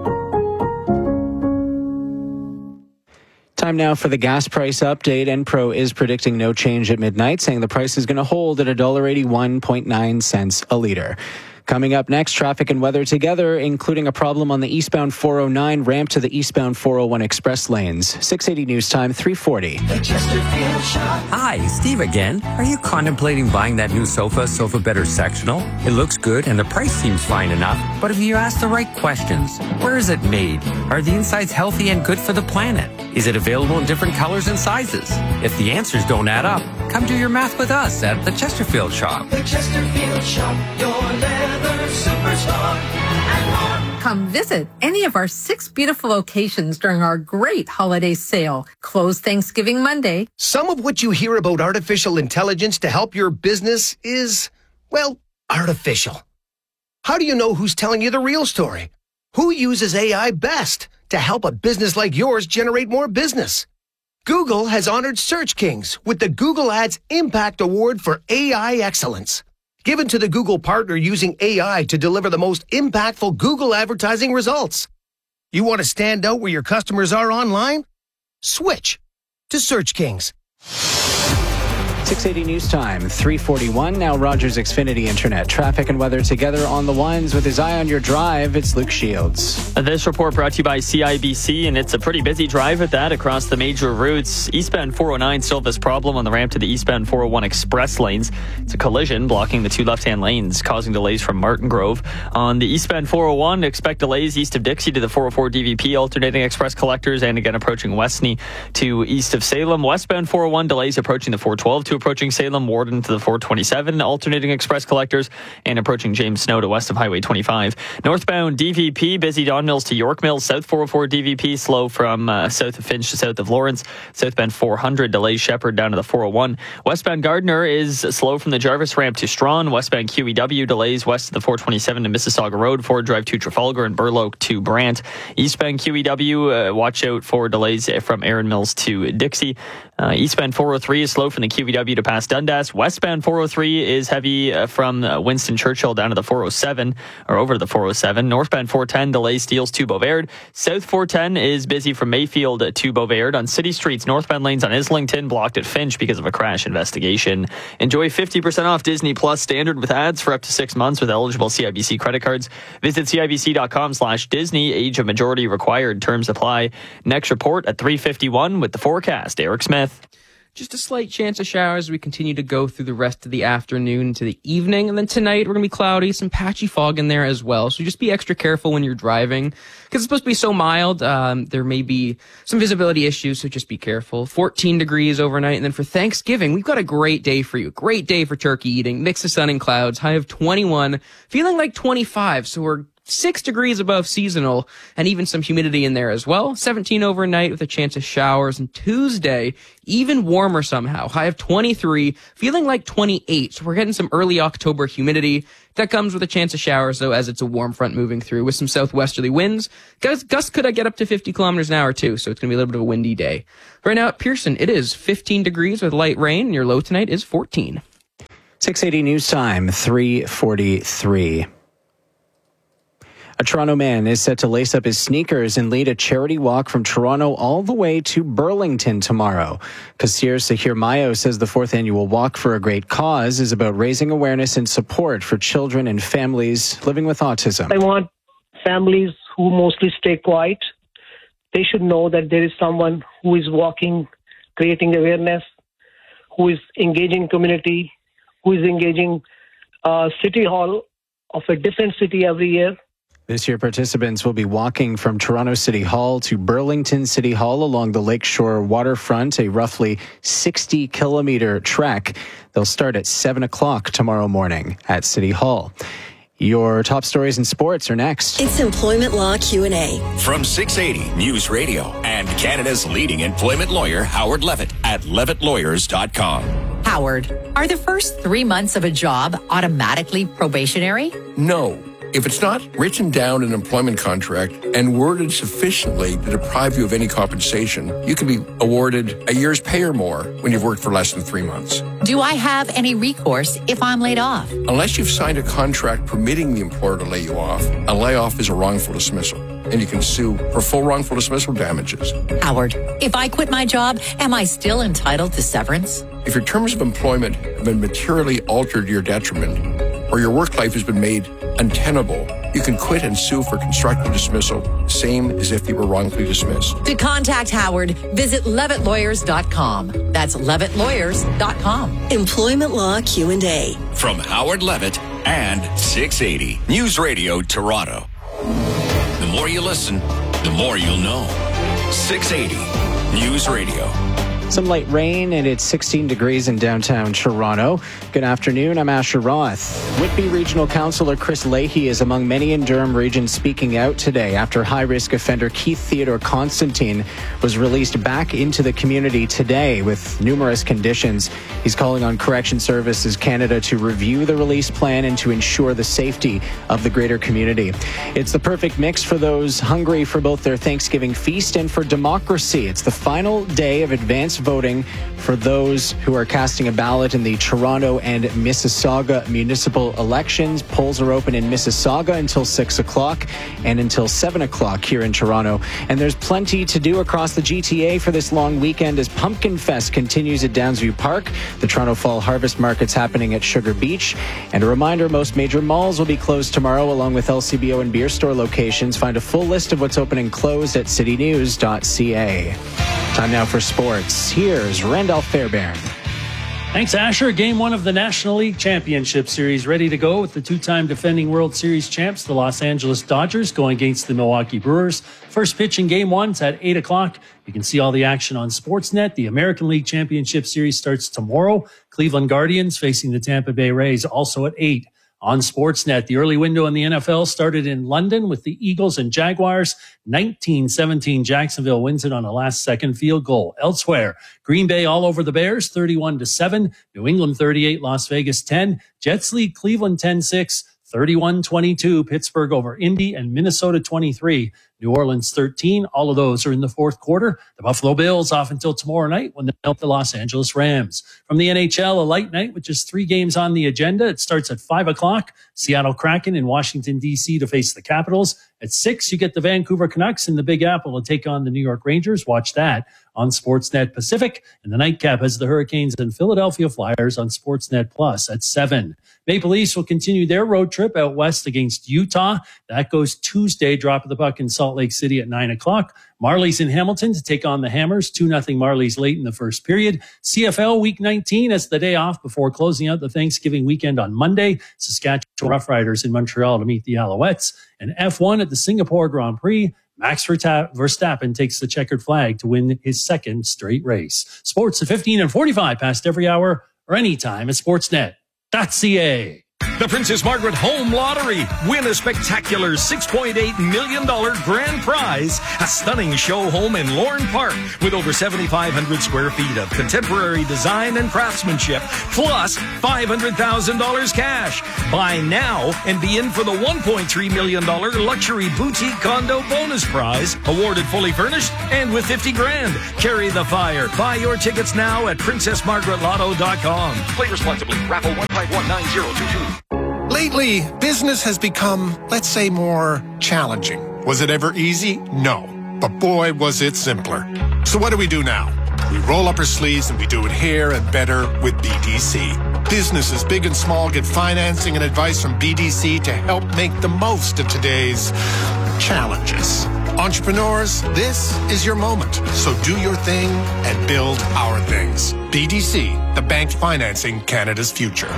Time now for the gas price update. Enpro is predicting no change at midnight, saying the price is going to hold at one dollar eighty-one point nine cents a litre. Coming up next, traffic and weather together, including a problem on the eastbound four oh nine ramp to the eastbound four oh one express lanes. six eighty News Time, three forty. Hi, Steve again. Are you contemplating buying that new sofa, Sofa Better Sectional? It looks good and the price seems fine enough, but if you ask the right questions, where is it made? Are the insides healthy and good for the planet? Is it available in different colors and sizes? If the answers don't add up, come do your math with us at the Chesterfield Shop. The Chesterfield Shop, your leather superstar. Come visit any of our six beautiful locations during our great holiday sale. Closed Thanksgiving Monday. Some of what you hear about artificial intelligence to help your business is, well, artificial. How do you know who's telling you the real story? Who uses A I best to help a business like yours generate more business? Google has honored Search Kings with the Google Ads Impact Award for A I Excellence, given to the Google partner using A I to deliver the most impactful Google advertising results. You want to stand out where your customers are online? Switch to Search Kings. six eighty News Time, three forty-one. Now Rogers Xfinity Internet. Traffic and weather together on the ones with his eye on your drive. It's Luke Shields. This report brought to you by C I B C, and it's a pretty busy drive at that across the major routes. Eastbound four oh nine still this problem on the ramp to the eastbound four oh one express lanes. It's a collision blocking the two left-hand lanes, causing delays from Martin Grove. On the eastbound four oh one, expect delays east of Dixie to the four oh four D V P, alternating express collectors, and again approaching Westney to east of Salem. Westbound four oh one, delays approaching the four twelve to approaching Salem, Warden to the four twenty-seven, alternating express collectors, and approaching James Snow to west of Highway twenty-five. Northbound D V P, busy Don Mills to York Mills, south four oh four D V P, slow from uh, south of Finch to south of Lawrence. Southbound four hundred, delays Shepherd down to the four oh one. Westbound Gardner is slow from the Jarvis ramp to Strawn. Westbound Q E W, delays west of the four twenty-seven to Mississauga Road, Ford Drive to Trafalgar, and Burloak to Brant. Eastbound Q E W, uh, watch out for delays from Erin Mills to Dixie. Uh, eastbound four oh three is slow from the Q E W to past Dundas. Westbound four oh three is heavy uh, from uh, Winston Churchill down to the four oh seven, or over to the four oh seven. Northbound four ten, delays Steeles to Beauvard. South four ten is busy from Mayfield to Beauvard. On city streets, northbound lanes on Islington blocked at Finch because of a crash investigation. Enjoy fifty percent off Disney Plus Standard with ads for up to six months with eligible C I B C credit cards. Visit cibc.com slash Disney. Age of majority required. Terms apply. Next report at three fifty-one with the forecast. Eric Smith. Just a slight chance of showers as we continue to go through the rest of the afternoon to the evening. And then tonight, we're going to be cloudy, some patchy fog in there as well. So just be extra careful when you're driving because it's supposed to be so mild. Um, there may be some visibility issues, so just be careful. fourteen degrees overnight. And then for Thanksgiving, we've got a great day for you. Great day for turkey eating. Mix of sun and clouds. High of twenty-one, feeling like twenty-five. So we're six degrees above seasonal and even some humidity in there as well. seventeen overnight with a chance of showers. And Tuesday, even warmer somehow. High of twenty-three, feeling like twenty-eight. So we're getting some early October humidity. That comes with a chance of showers, though, as it's a warm front moving through with some southwesterly winds. Gusts, gusts could get up to fifty kilometers an hour, too, so it's going to be a little bit of a windy day. Right now at Pearson, it is fifteen degrees with light rain, and your low tonight is fourteen. six eighty News Time, three forty-three. A Toronto man is set to lace up his sneakers and lead a charity walk from Toronto all the way to Burlington tomorrow. Kasir Sahir Mayo says the fourth annual Walk for a Great Cause is about raising awareness and support for children and families living with autism. I want families who mostly stay quiet. They should know that there is someone who is walking, creating awareness, who is engaging community, who is engaging uh, City Hall of a different city every year. This year, participants will be walking from Toronto City Hall to Burlington City Hall along the Lakeshore waterfront, a roughly sixty kilometer trek. They'll start at seven o'clock tomorrow morning at City Hall. Your top stories in sports are next. It's Employment Law Q and A. From six eighty News Radio and Canada's leading employment lawyer, Howard Levitt at levitt lawyers dot com. Howard, are the first three months of a job automatically probationary? No. If it's not written down in an employment contract and worded sufficiently to deprive you of any compensation, you can be awarded a year's pay or more when you've worked for less than three months. Do I have any recourse if I'm laid off? Unless you've signed a contract permitting the employer to lay you off, a layoff is a wrongful dismissal, and you can sue for full wrongful dismissal damages. Howard, if I quit my job, am I still entitled to severance? If your terms of employment have been materially altered to your detriment, or your work life has been made untenable, you can quit and sue for constructive dismissal, same as if you were wrongfully dismissed. To contact Howard, visit levitt lawyers dot com. That's levitt lawyers dot com. Employment Law Q and A. From Howard Levitt and six eighty News Radio Toronto. The more you listen, the more you'll know. six eighty News Radio. Some light rain, and it's sixteen degrees in downtown Toronto. Good afternoon, I'm Asher Roth. Whitby Regional Councillor Chris Leahy is among many in Durham Region speaking out today after high-risk offender Keith Theodore Constantine was released back into the community today with numerous conditions. He's calling on Correction Services Canada to review the release plan and to ensure the safety of the greater community. It's the perfect mix for those hungry for both their Thanksgiving feast and for democracy. It's the final day of advanced voting for those who are casting a ballot in the Toronto and Mississauga municipal elections. Polls are open in Mississauga until six o'clock and until seven o'clock here in Toronto. And there's plenty to do across the G T A for this long weekend as Pumpkin Fest continues at Downsview Park. The Toronto Fall Harvest Market's happening at Sugar Beach. And a reminder, most major malls will be closed tomorrow along with L C B O and beer store locations. Find a full list of what's open and closed at city news dot c a. Time now for sports. Here's Randolph Fairbairn. Thanks, Asher. Game one of the National League Championship Series ready to go with the two-time defending World Series champs, the Los Angeles Dodgers, going against the Milwaukee Brewers. First pitch in game one is at eight o'clock. You can see all the action on Sportsnet. The American League Championship Series starts tomorrow. Cleveland Guardians facing the Tampa Bay Rays, also at eight. On Sportsnet, the early window in the N F L started in London with the Eagles and Jaguars. nineteen seventeen, Jacksonville wins it on a last-second field goal. Elsewhere, Green Bay all over the Bears, thirty-one to seven. New England thirty-eight, Las Vegas ten. Jets lead Cleveland ten six. thirty-one twenty-two, Pittsburgh over Indy, and Minnesota twenty-three, New Orleans thirteen. All of those are in the fourth quarter. The Buffalo Bills off until tomorrow night when they help the Los Angeles Rams. From the N H L, a light night with just three games on the agenda. It starts at five o'clock. Seattle Kraken in Washington, D C to face the Capitals. At six, you get the Vancouver Canucks in the Big Apple to take on the New York Rangers. Watch that on Sportsnet Pacific. And the nightcap has the Hurricanes and Philadelphia Flyers on Sportsnet Plus at seven. Maple Leafs will continue their road trip out west against Utah. That goes Tuesday. Drop of the puck in Salt Lake City at nine o'clock. Marlies in Hamilton to take on the Hammers. two nothing Marlies late in the first period. C F L Week nineteen as the day off before closing out the Thanksgiving weekend on Monday. Saskatchewan Roughriders in Montreal to meet the Alouettes. And F one at the Singapore Grand Prix. Max Verstappen takes the checkered flag to win his second straight race. Sports at fifteen and forty-five past every hour or anytime at sportsnet dot c a. The Princess Margaret Home Lottery. Win a spectacular six point eight million dollars grand prize. A stunning show home in Lorne Park with over seventy-five hundred square feet of contemporary design and craftsmanship, plus five hundred thousand dollars cash. Buy now and be in for the one point three million dollars luxury boutique condo bonus prize, awarded fully furnished and with fifty grand. Carry the fire. Buy your tickets now at princess margaret lotto dot com. Play responsibly. Raffle one five one nine zero two two. Lately, business has become, let's say, more challenging. Was it ever easy? No. But boy, was it simpler. So what do we do now? We roll up our sleeves and we do it here and better with B D C. Businesses big and small get financing and advice from B D C to help make the most of today's challenges. Entrepreneurs, this is your moment. So do your thing and build our things. B D C, the bank financing Canada's future.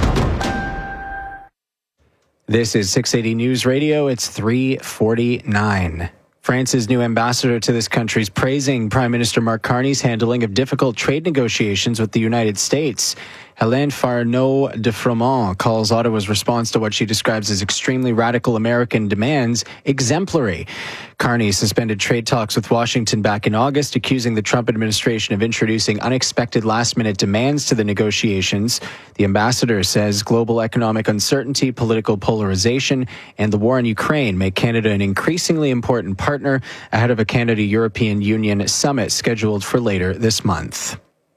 This is six eighty News Radio. It's three forty-nine. France's new ambassador to this country is praising Prime Minister Mark Carney's handling of difficult trade negotiations with the United States. Hélène Farneau de Froment calls Ottawa's response to what she describes as extremely radical American demands exemplary. Carney suspended trade talks with Washington back in August, accusing the Trump administration of introducing unexpected last-minute demands to the negotiations. The ambassador says global economic uncertainty, political polarization, and the war in Ukraine make Canada an increasingly important partner ahead of a Canada-European Union summit scheduled for later this month.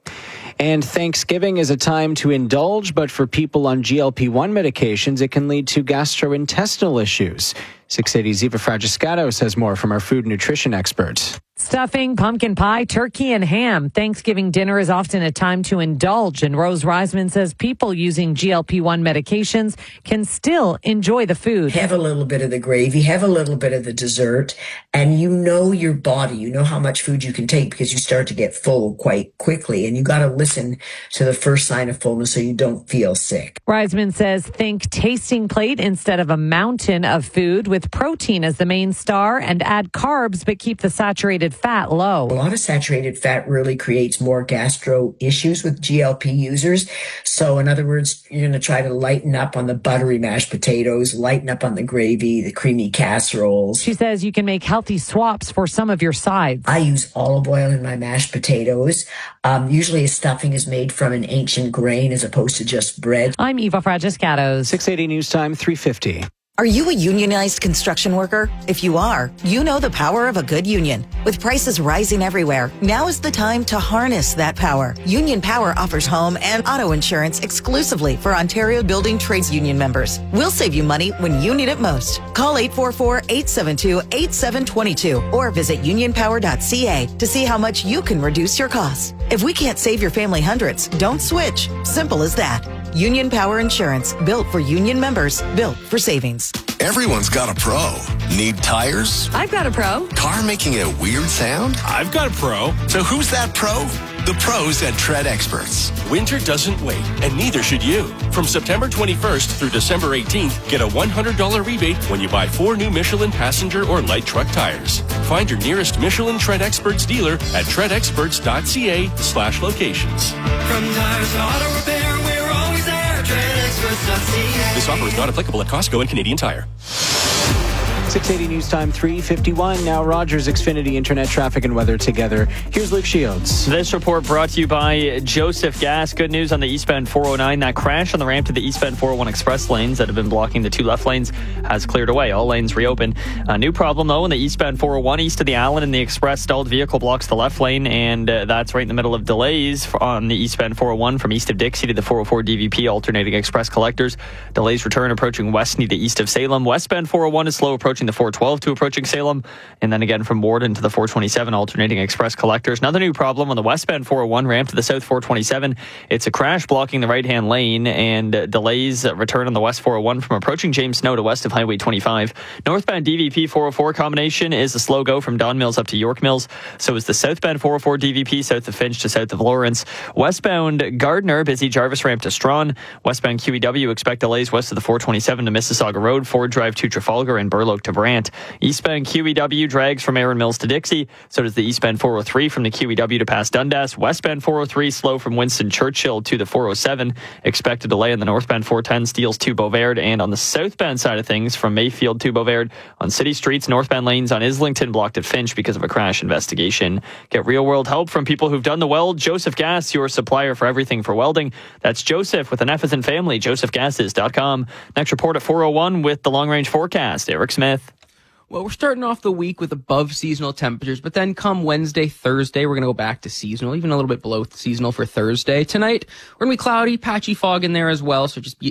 And Thanksgiving is a time to indulge, but for people on G L P one medications, it can lead to gastrointestinal issues. six eighty's Eva Fragiscato says more from our food nutrition expert. Stuffing, pumpkin pie, turkey, and ham. Thanksgiving dinner is often a time to indulge, and Rose Reisman says people using G L P one medications can still enjoy the food. Have a little bit of the gravy, have a little bit of the dessert, and you know your body. You know how much food you can take because you start to get full quite quickly, and you got to listen to the first sign of fullness so you don't feel sick. Reisman says think tasting plate instead of a mountain of food with protein as the main star, and add carbs but keep the saturated fat low. A lot of saturated fat really creates more gastro issues with G L P users. So in other words, you're going to try to lighten up on the buttery mashed potatoes, lighten up on the gravy, the creamy casseroles. She says you can make healthy swaps for some of your sides. I use olive oil in my mashed potatoes. Um, usually a stuffing is made from an ancient grain as opposed to just bread. I'm Eva Fragiscato. six eighty News Time, three fifty. Are you a unionized construction worker? If you are, you know the power of a good union. With prices rising everywhere, now is the time to harness that power. Union Power offers home and auto insurance exclusively for Ontario Building Trades Union members. We'll save you money when you need it most. Call eight four four, eight seven two, eight seven two two or visit union power dot c a to see how much you can reduce your costs. If we can't save your family hundreds, don't switch. Simple as that. Union Power Insurance, built for union members, built for savings. Everyone's got a pro. Need tires? I've got a pro. Car making a weird sound? I've got a pro. So who's that pro? The pros at Tread Experts. Winter doesn't wait, and neither should you. From September twenty-first through December eighteenth, get a one hundred dollars rebate when you buy four new Michelin passenger or light truck tires. Find your nearest Michelin Tread Experts dealer at treadexperts.ca slash locations. From tires to auto repair, we're always there. tread experts dot c a. This offer is not applicable at Costco and Canadian Tire. six eighty News Time, three fifty-one. Now Rogers, Xfinity, internet traffic and weather together. Here's Luke Shields. This report brought to you by Joseph Gas. Good news on the eastbound four oh nine. That crash on the ramp to the eastbound four oh one express lanes that have been blocking the two left lanes has cleared away. All lanes reopened. A new problem, though, in the eastbound four oh one east of the Allen and the express stalled vehicle blocks the left lane, and uh, that's right in the middle of delays on the eastbound four oh one from east of Dixie to the four oh four D V P alternating express collectors. Delays return approaching Westney to east of Salem. Westbound four oh one is slow approaching the four twelve to approaching Salem, and then again from Warden to the four twenty-seven alternating express collectors. Another new problem on the westbound four oh one ramp to the south four twenty-seven. It's a crash blocking the right-hand lane, and uh, delays return on the west four oh one from approaching James Snow to west of Highway twenty-five. Northbound D V P four oh four combination is a slow go from Don Mills up to York Mills. So is the southbound four oh four D V P south of Finch to south of Lawrence. Westbound Gardner, busy Jarvis ramp to Strawn. Westbound Q E W, expect delays west of the four twenty-seven to Mississauga Road. Ford Drive to Trafalgar and Burloak to Brant. Eastbound Q E W drags from Aaron Mills to Dixie. So does the eastbound four oh three from the Q E W to past Dundas. Westbound four oh three slow from Winston Churchill to the four oh seven. Expect a delay on the northbound four ten Steeles to Beauvard. And on the southbound side of things from Mayfield to Beauvard on city streets, northbound lanes on Islington blocked at Finch because of a crash investigation. Get real world help from people who've done the weld. Joseph Gas, your supplier for everything for welding. That's Joseph with an F as in family, joseph gases dot com. Next report at four oh one with the long range forecast. Eric Smith. Well, we're starting off the week with above seasonal temperatures, but then come Wednesday, Thursday, we're going to go back to seasonal, even a little bit below seasonal for Thursday. Tonight, we're going to be cloudy, patchy fog in there as well, so just be